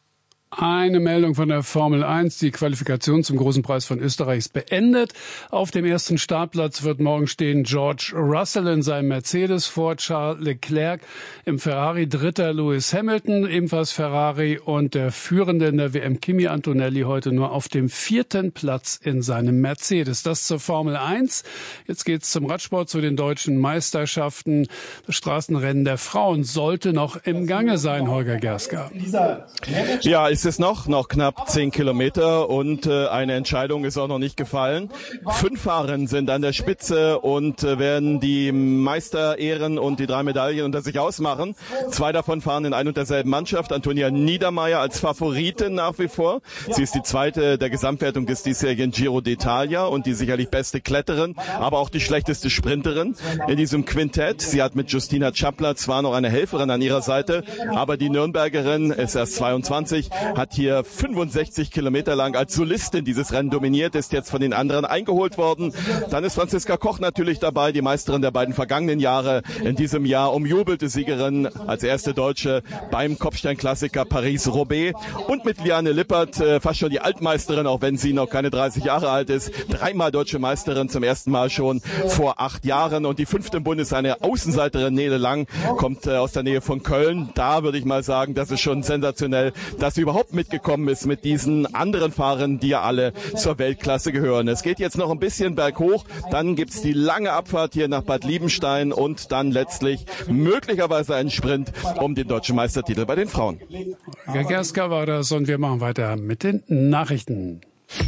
Eine Meldung von der Formel eins. Die Qualifikation zum Großen Preis von Österreich ist beendet. Auf dem ersten Startplatz wird morgen stehen George Russell in seinem Mercedes vor Charles Leclerc. Im Ferrari dritter Lewis Hamilton, ebenfalls Ferrari. Und der Führende in der W M Kimi Antonelli heute nur auf dem vierten Platz in seinem Mercedes. Das zur Formel eins. Jetzt geht's zum Radsport, zu den deutschen Meisterschaften. Das Straßenrennen der Frauen sollte noch im Gange sein, Holger Gerska. Ja, ist es noch, noch knapp zehn Kilometer und äh, eine Entscheidung ist auch noch nicht gefallen. Fünf Fahrerinnen sind an der Spitze und äh, werden die Meisterehren und die drei Medaillen unter sich ausmachen. Zwei davon fahren in ein und derselben Mannschaft. Antonia Niedermeier als Favoritin nach wie vor. Sie ist die zweite der Gesamtwertung des diesjährigen Giro d'Italia und die sicherlich beste Kletterin, aber auch die schlechteste Sprinterin in diesem Quintett. Sie hat mit Justina Chapla zwar noch eine Helferin an ihrer Seite, aber die Nürnbergerin ist erst zweiundzwanzig, hat hier fünfundsechzig Kilometer lang als Solistin dieses Rennen dominiert, ist jetzt von den anderen eingeholt worden. Dann ist Franziska Koch natürlich dabei, die Meisterin der beiden vergangenen Jahre. In diesem Jahr umjubelte Siegerin als erste Deutsche beim Kopfsteinklassiker Paris-Roubaix. Und mit Liane Lippert, äh, fast schon die Altmeisterin, auch wenn sie noch keine dreißig Jahre alt ist. Dreimal deutsche Meisterin, zum ersten Mal schon vor acht Jahren. Und die fünfte im Bund ist eine Außenseiterin, Nele Lang, kommt äh, aus der Nähe von Köln. Da würde ich mal sagen, das ist schon sensationell, dass sie überhaupt mitgekommen ist mit diesen anderen Fahrern, die ja alle zur Weltklasse gehören. Es geht jetzt noch ein bisschen berghoch, dann gibt's die lange Abfahrt hier nach Bad Liebenstein und dann letztlich möglicherweise ein Sprint um den deutschen Meistertitel bei den Frauen. Gerska war das und wir machen weiter mit den Nachrichten.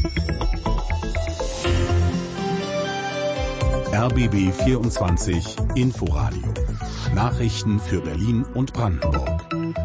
R B B vierundzwanzig Inforadio. Nachrichten für Berlin und Brandenburg.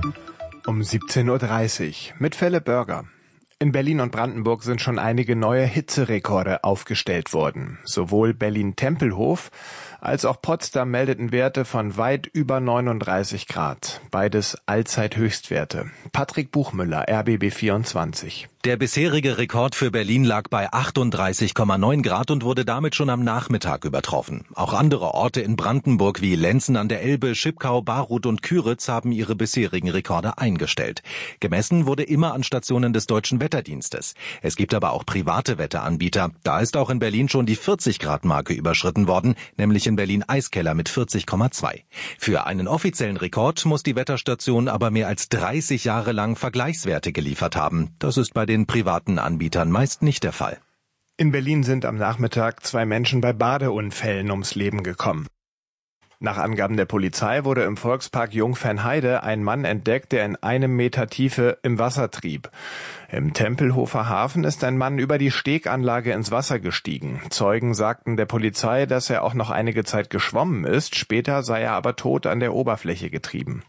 Um siebzehn Uhr dreißig mit Philipp Börger. In Berlin und Brandenburg sind schon einige neue Hitzerekorde aufgestellt worden. Sowohl Berlin-Tempelhof als auch Potsdam meldeten Werte von weit über neununddreißig Grad. Beides Allzeithöchstwerte. Patrick Buchmüller, R B B vierundzwanzig. Der bisherige Rekord für Berlin lag bei achtunddreißig Komma neun Grad und wurde damit schon am Nachmittag übertroffen. Auch andere Orte in Brandenburg wie Lenzen an der Elbe, Schipkau, Baruth und Küritz haben ihre bisherigen Rekorde eingestellt. Gemessen wurde immer an Stationen des Deutschen Wetterdienstes. Es gibt aber auch private Wetteranbieter. Da ist auch in Berlin schon die vierzig Grad Marke überschritten worden, nämlich in Berlin Eiskeller mit vierzig Komma zwei. Für einen offiziellen Rekord muss die Wetterstation aber mehr als dreißig Jahre lang Vergleichswerte geliefert haben. Das ist bei den privaten Anbietern meist nicht der Fall. In Berlin sind am Nachmittag zwei Menschen bei Badeunfällen ums Leben gekommen. Nach Angaben der Polizei wurde im Volkspark Jungfernheide ein Mann entdeckt, der in einem Meter Tiefe im Wasser trieb. Im Tempelhofer Hafen ist ein Mann über die Steganlage ins Wasser gestiegen. Zeugen sagten der Polizei, dass er auch noch einige Zeit geschwommen ist, später sei er aber tot an der Oberfläche getrieben.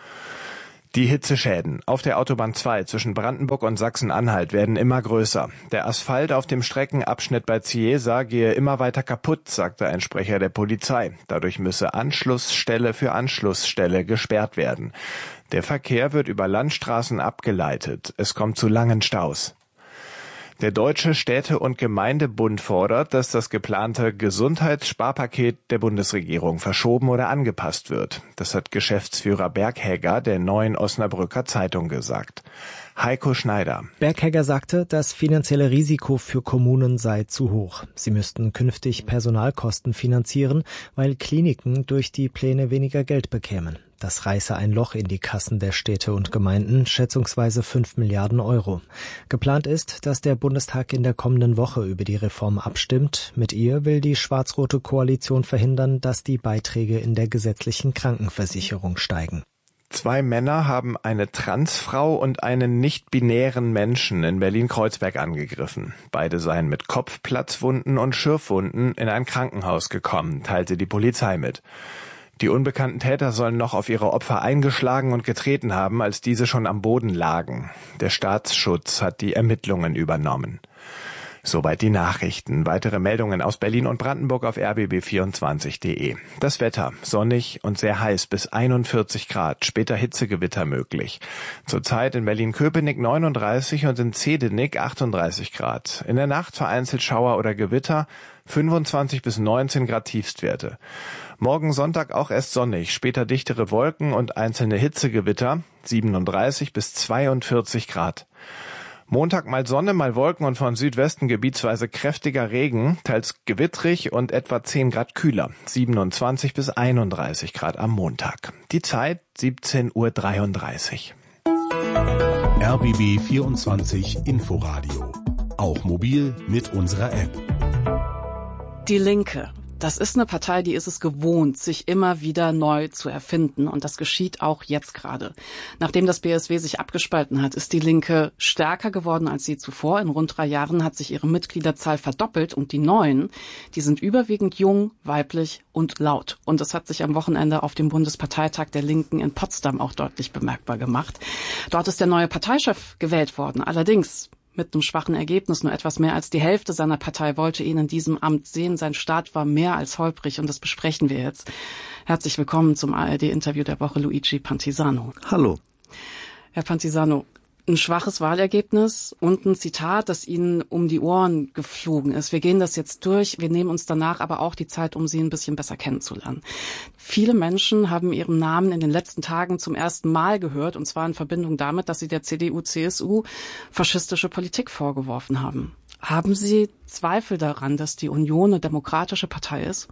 Die Hitzeschäden auf der Autobahn zwei zwischen Brandenburg und Sachsen-Anhalt werden immer größer. Der Asphalt auf dem Streckenabschnitt bei Cieza gehe immer weiter kaputt, sagte ein Sprecher der Polizei. Dadurch müsse Anschlussstelle für Anschlussstelle gesperrt werden. Der Verkehr wird über Landstraßen abgeleitet. Es kommt zu langen Staus. Der Deutsche Städte- und Gemeindebund fordert, dass das geplante Gesundheitssparpaket der Bundesregierung verschoben oder angepasst wird. Das hat Geschäftsführer Berghegger der Neuen Osnabrücker Zeitung gesagt. Heiko Schneider. Berghegger sagte, das finanzielle Risiko für Kommunen sei zu hoch. Sie müssten künftig Personalkosten finanzieren, weil Kliniken durch die Pläne weniger Geld bekämen. Das reiße ein Loch in die Kassen der Städte und Gemeinden, schätzungsweise fünf Milliarden Euro. Geplant ist, dass der Bundestag in der kommenden Woche über die Reform abstimmt. Mit ihr will die schwarz-rote Koalition verhindern, dass die Beiträge in der gesetzlichen Krankenversicherung steigen. Zwei Männer haben eine Transfrau und einen nicht-binären Menschen in Berlin-Kreuzberg angegriffen. Beide seien mit Kopfplatzwunden und Schürfwunden in ein Krankenhaus gekommen, teilte die Polizei mit. Die unbekannten Täter sollen noch auf ihre Opfer eingeschlagen und getreten haben, als diese schon am Boden lagen. Der Staatsschutz hat die Ermittlungen übernommen. Soweit die Nachrichten. Weitere Meldungen aus Berlin und Brandenburg auf r b b vierundzwanzig punkt de. Das Wetter: sonnig und sehr heiß bis einundvierzig Grad, später Hitzegewitter möglich. Zurzeit in Berlin-Köpenick neununddreißig und in Zehdenick achtunddreißig Grad. In der Nacht vereinzelt Schauer oder Gewitter, fünfundzwanzig bis neunzehn Grad Tiefstwerte. Morgen Sonntag auch erst sonnig, später dichtere Wolken und einzelne Hitzegewitter, siebenunddreißig bis zweiundvierzig Grad. Montag mal Sonne, mal Wolken und von Südwesten gebietsweise kräftiger Regen, teils gewittrig und etwa zehn Grad kühler. siebenundzwanzig bis einunddreißig Grad am Montag. Die Zeit siebzehn Uhr dreiunddreißig. R B B vierundzwanzig Inforadio. Auch mobil mit unserer App. Die Linke. Das ist eine Partei, die ist es gewohnt, sich immer wieder neu zu erfinden. Und das geschieht auch jetzt gerade. Nachdem das B S W sich abgespalten hat, ist die Linke stärker geworden als je zuvor. In rund drei Jahren hat sich ihre Mitgliederzahl verdoppelt. Und die Neuen, die sind überwiegend jung, weiblich und laut. Und das hat sich am Wochenende auf dem Bundesparteitag der Linken in Potsdam auch deutlich bemerkbar gemacht. Dort ist der neue Parteichef gewählt worden. Allerdings mit einem schwachen Ergebnis. Nur etwas mehr als die Hälfte seiner Partei wollte ihn in diesem Amt sehen. Sein Start war mehr als holprig und das besprechen wir jetzt. Herzlich willkommen zum A R D-Interview der Woche, Luigi Pantisano. Hallo. Herr Pantisano, ein schwaches Wahlergebnis und ein Zitat, das Ihnen um die Ohren geflogen ist. Wir gehen das jetzt durch. Wir nehmen uns danach aber auch die Zeit, um Sie ein bisschen besser kennenzulernen. Viele Menschen haben Ihren Namen in den letzten Tagen zum ersten Mal gehört, und zwar in Verbindung damit, dass Sie der C D U C S U faschistische Politik vorgeworfen haben. Haben Sie Zweifel daran, dass die Union eine demokratische Partei ist?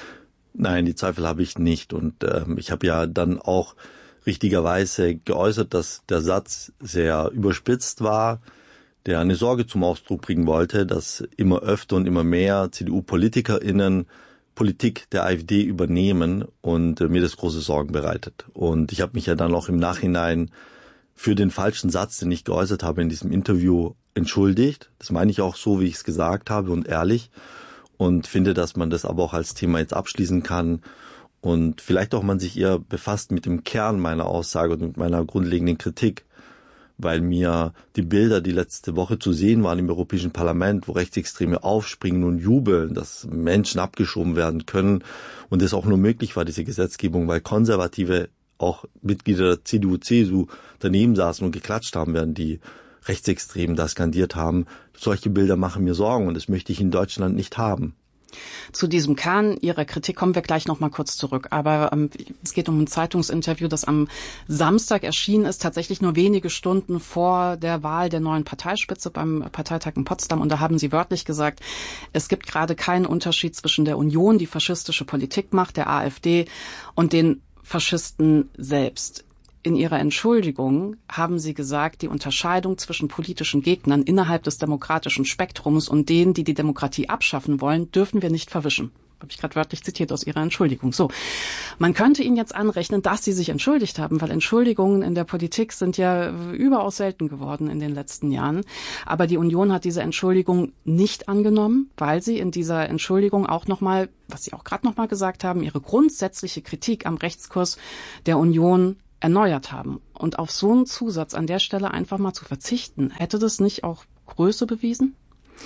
Nein, die Zweifel habe ich nicht. Und ähm, ich habe ja dann auch richtigerweise geäußert, dass der Satz sehr überspitzt war, der eine Sorge zum Ausdruck bringen wollte, dass immer öfter und immer mehr C D U-PolitikerInnen Politik der AfD übernehmen und äh, mir das große Sorgen bereitet. Und ich habe mich ja dann auch im Nachhinein für den falschen Satz, den ich geäußert habe in diesem Interview, entschuldigt. Das meine ich auch so, wie ich es gesagt habe und ehrlich. Und finde, dass man das aber auch als Thema jetzt abschließen kann. Und vielleicht auch man sich eher befasst mit dem Kern meiner Aussage und mit meiner grundlegenden Kritik, weil mir die Bilder, die letzte Woche zu sehen waren im Europäischen Parlament, wo Rechtsextreme aufspringen und jubeln, dass Menschen abgeschoben werden können und es auch nur möglich war, diese Gesetzgebung, weil Konservative, auch Mitglieder der C D U, C S U daneben saßen und geklatscht haben, während die Rechtsextremen da skandiert haben. Solche Bilder machen mir Sorgen und das möchte ich in Deutschland nicht haben. Zu diesem Kern Ihrer Kritik kommen wir gleich noch mal kurz zurück. Aber ähm, es geht um ein Zeitungsinterview, das am Samstag erschienen ist, tatsächlich nur wenige Stunden vor der Wahl der neuen Parteispitze beim Parteitag in Potsdam. Und da haben Sie wörtlich gesagt, es gibt gerade keinen Unterschied zwischen der Union, die faschistische Politik macht, der AfD, und den Faschisten selbst. In Ihrer Entschuldigung haben Sie gesagt, die Unterscheidung zwischen politischen Gegnern innerhalb des demokratischen Spektrums und denen, die die Demokratie abschaffen wollen, dürfen wir nicht verwischen. Habe ich gerade wörtlich zitiert aus Ihrer Entschuldigung. So, man könnte Ihnen jetzt anrechnen, dass Sie sich entschuldigt haben, weil Entschuldigungen in der Politik sind ja überaus selten geworden in den letzten Jahren. Aber die Union hat diese Entschuldigung nicht angenommen, weil sie in dieser Entschuldigung auch nochmal, was Sie auch gerade nochmal gesagt haben, ihre grundsätzliche Kritik am Rechtskurs der Union erneuert haben. Und auf so einen Zusatz an der Stelle einfach mal zu verzichten, hätte das nicht auch Größe bewiesen?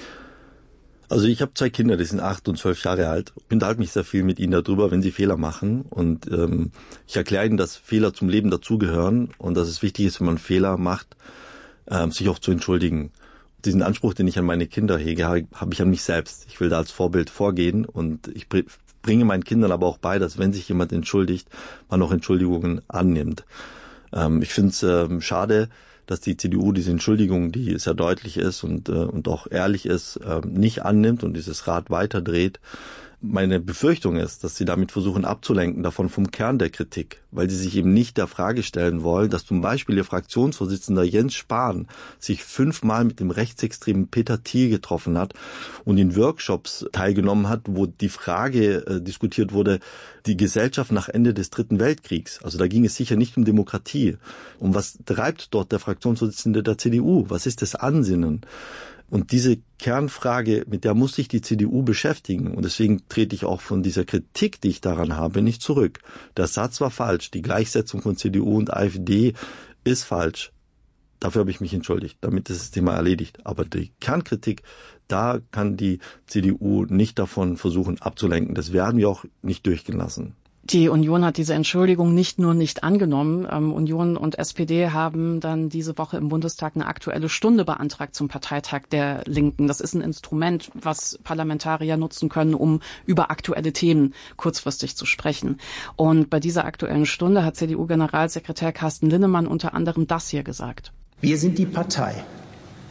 Also ich habe zwei Kinder, die sind acht und zwölf Jahre alt. Ich unterhalte mich sehr viel mit ihnen darüber, wenn sie Fehler machen. Und ähm, ich erkläre ihnen, dass Fehler zum Leben dazugehören und dass es wichtig ist, wenn man Fehler macht, ähm, sich auch zu entschuldigen. Diesen Anspruch, den ich an meine Kinder hege, habe ich an mich selbst. Ich will da als Vorbild vorgehen und ich bringe meinen Kindern aber auch bei, dass wenn sich jemand entschuldigt, man auch Entschuldigungen annimmt. Ähm, ich finde es ähm, schade, dass die C D U diese Entschuldigung, die sehr deutlich ist und, äh, und auch ehrlich ist, äh, nicht annimmt und dieses Rad weiterdreht. Meine Befürchtung ist, dass sie damit versuchen abzulenken davon vom Kern der Kritik, weil sie sich eben nicht der Frage stellen wollen, dass zum Beispiel ihr Fraktionsvorsitzender Jens Spahn sich fünfmal mit dem rechtsextremen Peter Thiel getroffen hat und in Workshops teilgenommen hat, wo die Frage äh, diskutiert wurde, die Gesellschaft nach Ende des Dritten Weltkriegs. Also da ging es sicher nicht um Demokratie. Um was treibt dort der Fraktionsvorsitzende der C D U? Was ist das Ansinnen? Und diese Kernfrage, mit der muss sich die C D U beschäftigen. Und deswegen trete ich auch von dieser Kritik, die ich daran habe, nicht zurück. Der Satz war falsch. Die Gleichsetzung von C D U und AfD ist falsch. Dafür habe ich mich entschuldigt. Damit ist das Thema erledigt. Aber die Kernkritik, da kann die C D U nicht davon versuchen abzulenken. Das werden wir auch nicht durchgehen lassen. Die Union hat diese Entschuldigung nicht nur nicht angenommen. Ähm, Union und S P D haben dann diese Woche im Bundestag eine Aktuelle Stunde beantragt zum Parteitag der Linken. Das ist ein Instrument, was Parlamentarier nutzen können, um über aktuelle Themen kurzfristig zu sprechen. Und bei dieser Aktuellen Stunde hat C D U-Generalsekretär Carsten Linnemann unter anderem das hier gesagt. Wir sind die Partei,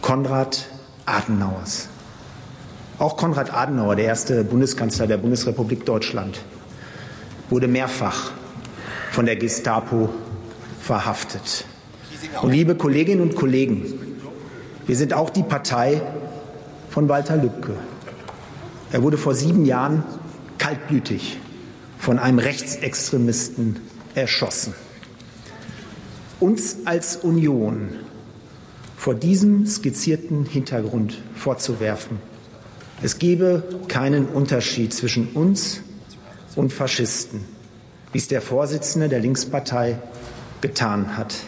Konrad Adenauers. Auch Konrad Adenauer, der erste Bundeskanzler der Bundesrepublik Deutschland, wurde mehrfach von der Gestapo verhaftet. Und liebe Kolleginnen und Kollegen, wir sind auch die Partei von Walter Lübcke. Er wurde vor sieben Jahren kaltblütig von einem Rechtsextremisten erschossen. Uns als Union vor diesem skizzierten Hintergrund vorzuwerfen, es gebe keinen Unterschied zwischen uns und Faschisten, wie es der Vorsitzende der Linkspartei getan hat,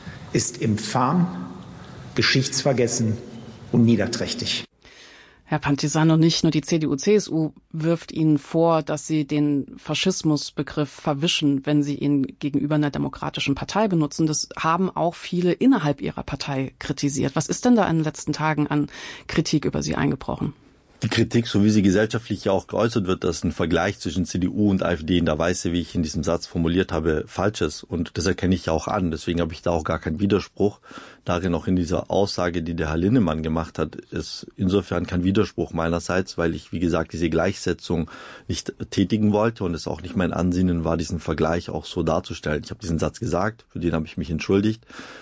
ist infam, geschichtsvergessen und niederträchtig. Herr Pantisano, nicht nur die C D U C S U wirft Ihnen vor, dass Sie den Faschismusbegriff verwischen, wenn Sie ihn gegenüber einer demokratischen Partei benutzen. Das haben auch viele innerhalb Ihrer Partei kritisiert. Was ist denn da in den letzten Tagen an Kritik über Sie eingebrochen? Die Kritik, so wie sie gesellschaftlich ja auch geäußert wird, dass ein Vergleich zwischen C D U und AfD in der Weise, wie ich in diesem Satz formuliert habe, falsch ist. Und das erkenne ich ja auch an. Deswegen habe ich da auch gar keinen Widerspruch. Darin auch in dieser Aussage, die der Herr Linnemann gemacht hat, ist insofern kein Widerspruch meinerseits, weil ich, wie gesagt, diese Gleichsetzung nicht tätigen wollte und es auch nicht mein Ansinnen war, diesen Vergleich auch so darzustellen. Ich habe diesen Satz gesagt, für den habe ich mich entschuldigt.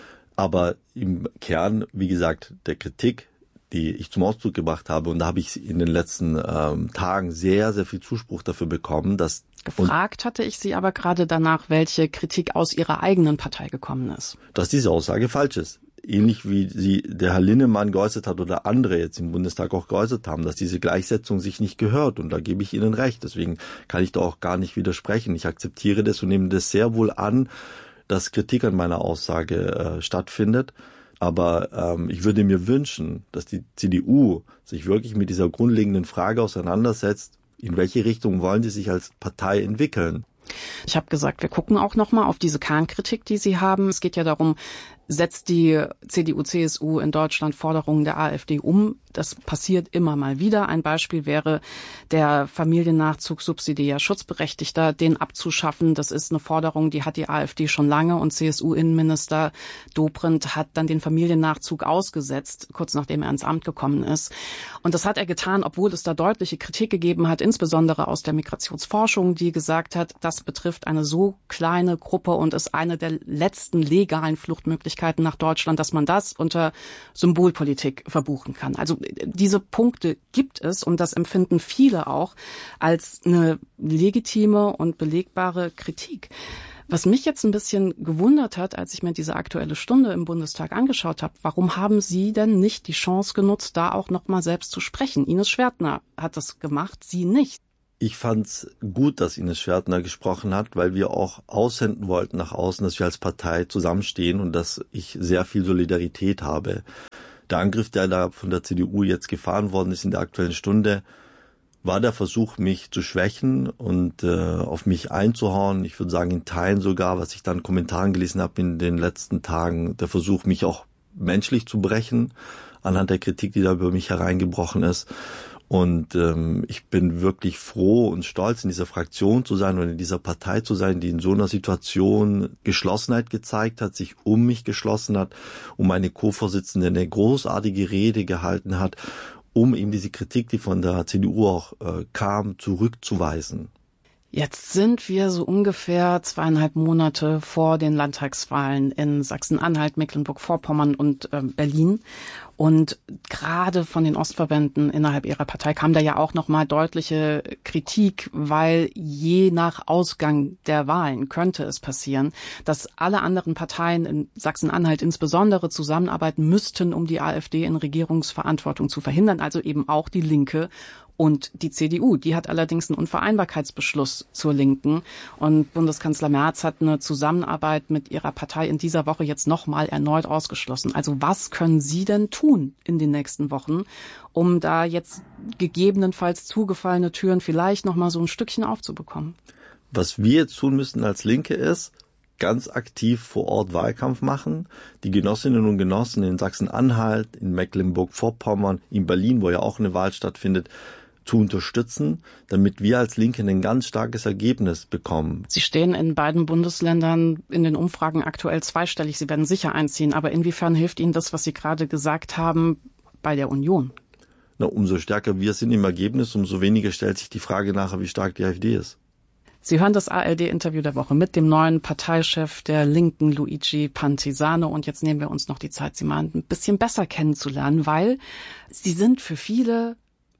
Aber im Kern, wie gesagt, der Kritik, die ich zum Ausdruck gebracht habe, und da habe ich in den letzten ähm, Tagen sehr, sehr viel Zuspruch dafür bekommen, dass... Gefragt hatte ich Sie aber gerade danach, welche Kritik aus Ihrer eigenen Partei gekommen ist. Dass diese Aussage falsch ist. Ähnlich wie sie der Herr Linnemann geäußert hat oder andere jetzt im Bundestag auch geäußert haben, dass diese Gleichsetzung sich nicht gehört. Und da gebe ich Ihnen recht. Deswegen kann ich da auch gar nicht widersprechen. Ich akzeptiere das und nehme das sehr wohl an, dass Kritik an meiner Aussage äh, stattfindet. Aber ähm, ich würde mir wünschen, dass die C D U sich wirklich mit dieser grundlegenden Frage auseinandersetzt, in welche Richtung wollen sie sich als Partei entwickeln. Ich habe gesagt, wir gucken auch nochmal auf diese Kernkritik, die Sie haben. Es geht ja darum, setzt die C D U C S U in Deutschland Forderungen der AfD um. Das passiert immer mal wieder. Ein Beispiel wäre der Familiennachzug subsidiär Schutzberechtigter, den abzuschaffen. Das ist eine Forderung, die hat die AfD schon lange, und C S U-Innenminister Dobrindt hat dann den Familiennachzug ausgesetzt, kurz nachdem er ins Amt gekommen ist. Und das hat er getan, obwohl es da deutliche Kritik gegeben hat, insbesondere aus der Migrationsforschung, die gesagt hat, das betrifft eine so kleine Gruppe und ist eine der letzten legalen Fluchtmöglichkeiten nach Deutschland, dass man das unter Symbolpolitik verbuchen kann. Also diese Punkte gibt es, und das empfinden viele auch als eine legitime und belegbare Kritik. Was mich jetzt ein bisschen gewundert hat, als ich mir diese Aktuelle Stunde im Bundestag angeschaut habe, warum haben Sie denn nicht die Chance genutzt, da auch noch mal selbst zu sprechen? Ines Schwertner hat das gemacht, Sie nicht. Ich fand's gut, dass Ines Schwertner gesprochen hat, weil wir auch aussenden wollten nach außen, dass wir als Partei zusammenstehen und dass ich sehr viel Solidarität habe. Der Angriff, der da von der C D U jetzt gefahren worden ist in der Aktuellen Stunde, war der Versuch, mich zu schwächen und äh, auf mich einzuhauen. Ich würde sagen, in Teilen sogar, was ich dann in Kommentaren gelesen habe in den letzten Tagen, der Versuch, mich auch menschlich zu brechen, anhand der Kritik, die da über mich hereingebrochen ist. Und ähm, ich bin wirklich froh und stolz, in dieser Fraktion zu sein und in dieser Partei zu sein, die in so einer Situation Geschlossenheit gezeigt hat, sich um mich geschlossen hat, um meine Co-Vorsitzende eine großartige Rede gehalten hat, um eben diese Kritik, die von der C D U auch äh, kam, zurückzuweisen. Jetzt sind wir so ungefähr zweieinhalb Monate vor den Landtagswahlen in Sachsen-Anhalt, Mecklenburg-Vorpommern und äh, Berlin. Und gerade von den Ostverbänden innerhalb ihrer Partei kam da ja auch nochmal deutliche Kritik, weil je nach Ausgang der Wahlen könnte es passieren, dass alle anderen Parteien in Sachsen-Anhalt insbesondere zusammenarbeiten müssten, um die AfD in Regierungsverantwortung zu verhindern, also eben auch die Linke und die C D U. Die hat allerdings einen Unvereinbarkeitsbeschluss zur Linken. Und Bundeskanzler Merz hat eine Zusammenarbeit mit ihrer Partei in dieser Woche jetzt nochmal erneut ausgeschlossen. Also was können Sie denn tun in den nächsten Wochen, um da jetzt gegebenenfalls zugefallene Türen vielleicht nochmal so ein Stückchen aufzubekommen? Was wir jetzt tun müssen als Linke ist, ganz aktiv vor Ort Wahlkampf machen. Die Genossinnen und Genossen in Sachsen-Anhalt, in Mecklenburg-Vorpommern, in Berlin, wo ja auch eine Wahl stattfindet, zu unterstützen, damit wir als Linke ein ganz starkes Ergebnis bekommen. Sie stehen in beiden Bundesländern in den Umfragen aktuell zweistellig. Sie werden sicher einziehen. Aber inwiefern hilft Ihnen das, was Sie gerade gesagt haben, bei der Union? Na, umso stärker wir sind im Ergebnis, umso weniger stellt sich die Frage nachher, wie stark die AfD ist. Sie hören das A R D-Interview der Woche mit dem neuen Parteichef der Linken, Luigi Pantisano. Und jetzt nehmen wir uns noch die Zeit, Sie mal ein bisschen besser kennenzulernen, weil Sie sind für viele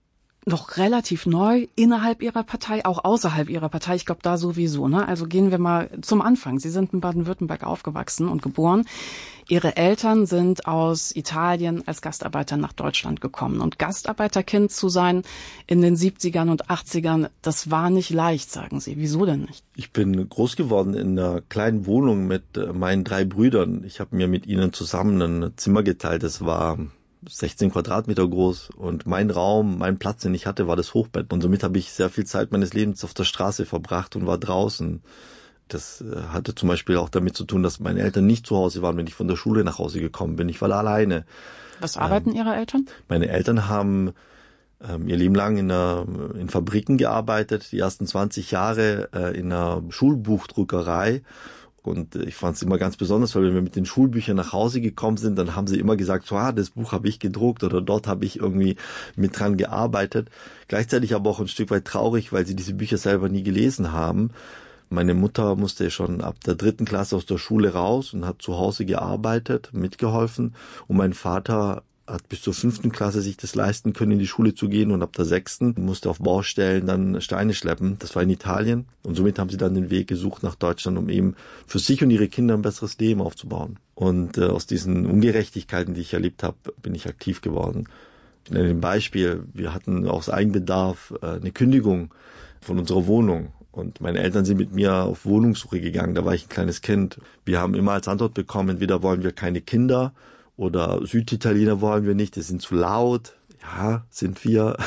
noch relativ neu innerhalb Ihrer Partei, auch außerhalb Ihrer Partei. Ich glaube, da sowieso. Ne? Also gehen wir mal zum Anfang. Sie sind in Baden-Württemberg aufgewachsen und geboren. Ihre Eltern sind aus Italien als Gastarbeiter nach Deutschland gekommen. Und Gastarbeiterkind zu sein in den siebzigern und achtzigern, das war nicht leicht, sagen Sie. Wieso denn nicht? Ich bin groß geworden in einer kleinen Wohnung mit meinen drei Brüdern. Ich habe mir mit ihnen zusammen ein Zimmer geteilt. Das war sechzehn Quadratmeter groß und mein Raum, mein Platz, den ich hatte, war das Hochbett. Und somit habe ich sehr viel Zeit meines Lebens auf der Straße verbracht und war draußen. Das hatte zum Beispiel auch damit zu tun, dass meine Eltern nicht zu Hause waren, wenn ich von der Schule nach Hause gekommen bin. Ich war da alleine. Was arbeiten ähm, Ihre Eltern? Meine Eltern haben ähm, ihr Leben lang in, einer, in Fabriken gearbeitet, die ersten zwanzig Jahre äh, in einer Schulbuchdruckerei. Und ich fand es immer ganz besonders, weil wenn wir mit den Schulbüchern nach Hause gekommen sind, dann haben sie immer gesagt, so, ah, das Buch habe ich gedruckt oder dort habe ich irgendwie mit dran gearbeitet. Gleichzeitig aber auch ein Stück weit traurig, weil sie diese Bücher selber nie gelesen haben. Meine Mutter musste schon ab der dritten Klasse aus der Schule raus und hat zu Hause gearbeitet, mitgeholfen. Und mein Vater hat bis zur fünften Klasse sich das leisten können, in die Schule zu gehen, und ab der sechsten musste auf Baustellen dann Steine schleppen. Das war in Italien, und somit haben sie dann den Weg gesucht nach Deutschland, um eben für sich und ihre Kinder ein besseres Leben aufzubauen. Und äh, aus diesen Ungerechtigkeiten, die ich erlebt habe, bin ich aktiv geworden. Ich nenne ein Beispiel: Wir hatten aus Eigenbedarf äh, eine Kündigung von unserer Wohnung. Und meine Eltern sind mit mir auf Wohnungssuche gegangen. Da war ich ein kleines Kind. Wir haben immer als Antwort bekommen, entweder wollen wir keine Kinder oder Süditaliener wollen wir nicht, die sind zu laut. Ja, sind wir.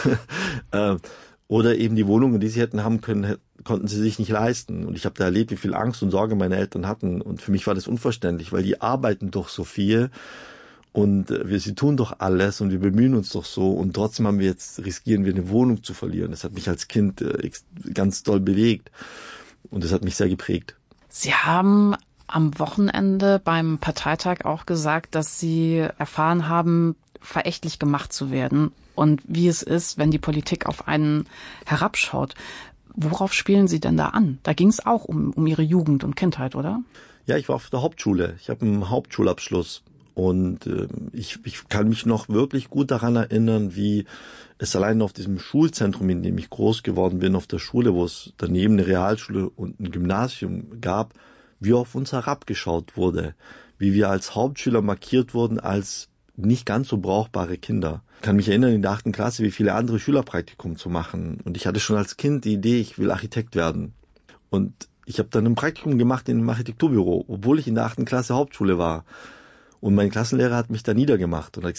Oder eben die Wohnungen, die sie hätten haben können, konnten sie sich nicht leisten. Und ich habe da erlebt, wie viel Angst und Sorge meine Eltern hatten. Und für mich war das unverständlich, weil die arbeiten doch so viel. Und wir, sie tun doch alles und wir bemühen uns doch so. Und trotzdem haben wir jetzt, riskieren wir eine Wohnung zu verlieren. Das hat mich als Kind äh, ganz doll bewegt. Und das hat mich sehr geprägt. Sie haben am Wochenende beim Parteitag auch gesagt, dass Sie erfahren haben, verächtlich gemacht zu werden. Und wie es ist, wenn die Politik auf einen herabschaut. Worauf spielen Sie denn da an? Da ging es auch um, um Ihre Jugend und Kindheit, oder? Ja, ich war auf der Hauptschule. Ich habe einen Hauptschulabschluss. Und äh, ich, ich kann mich noch wirklich gut daran erinnern, wie es allein auf diesem Schulzentrum, in dem ich groß geworden bin, auf der Schule, wo es daneben eine Realschule und ein Gymnasium gab, wie auf uns herabgeschaut wurde, wie wir als Hauptschüler markiert wurden als nicht ganz so brauchbare Kinder. Ich kann mich erinnern, in der achten Klasse, wie viele andere Schülerpraktikum zu machen. Und ich hatte schon als Kind die Idee, ich will Architekt werden. Und ich habe dann ein Praktikum gemacht in einem Architekturbüro, obwohl ich in der achten Klasse Hauptschule war. Und mein Klassenlehrer hat mich da niedergemacht und hat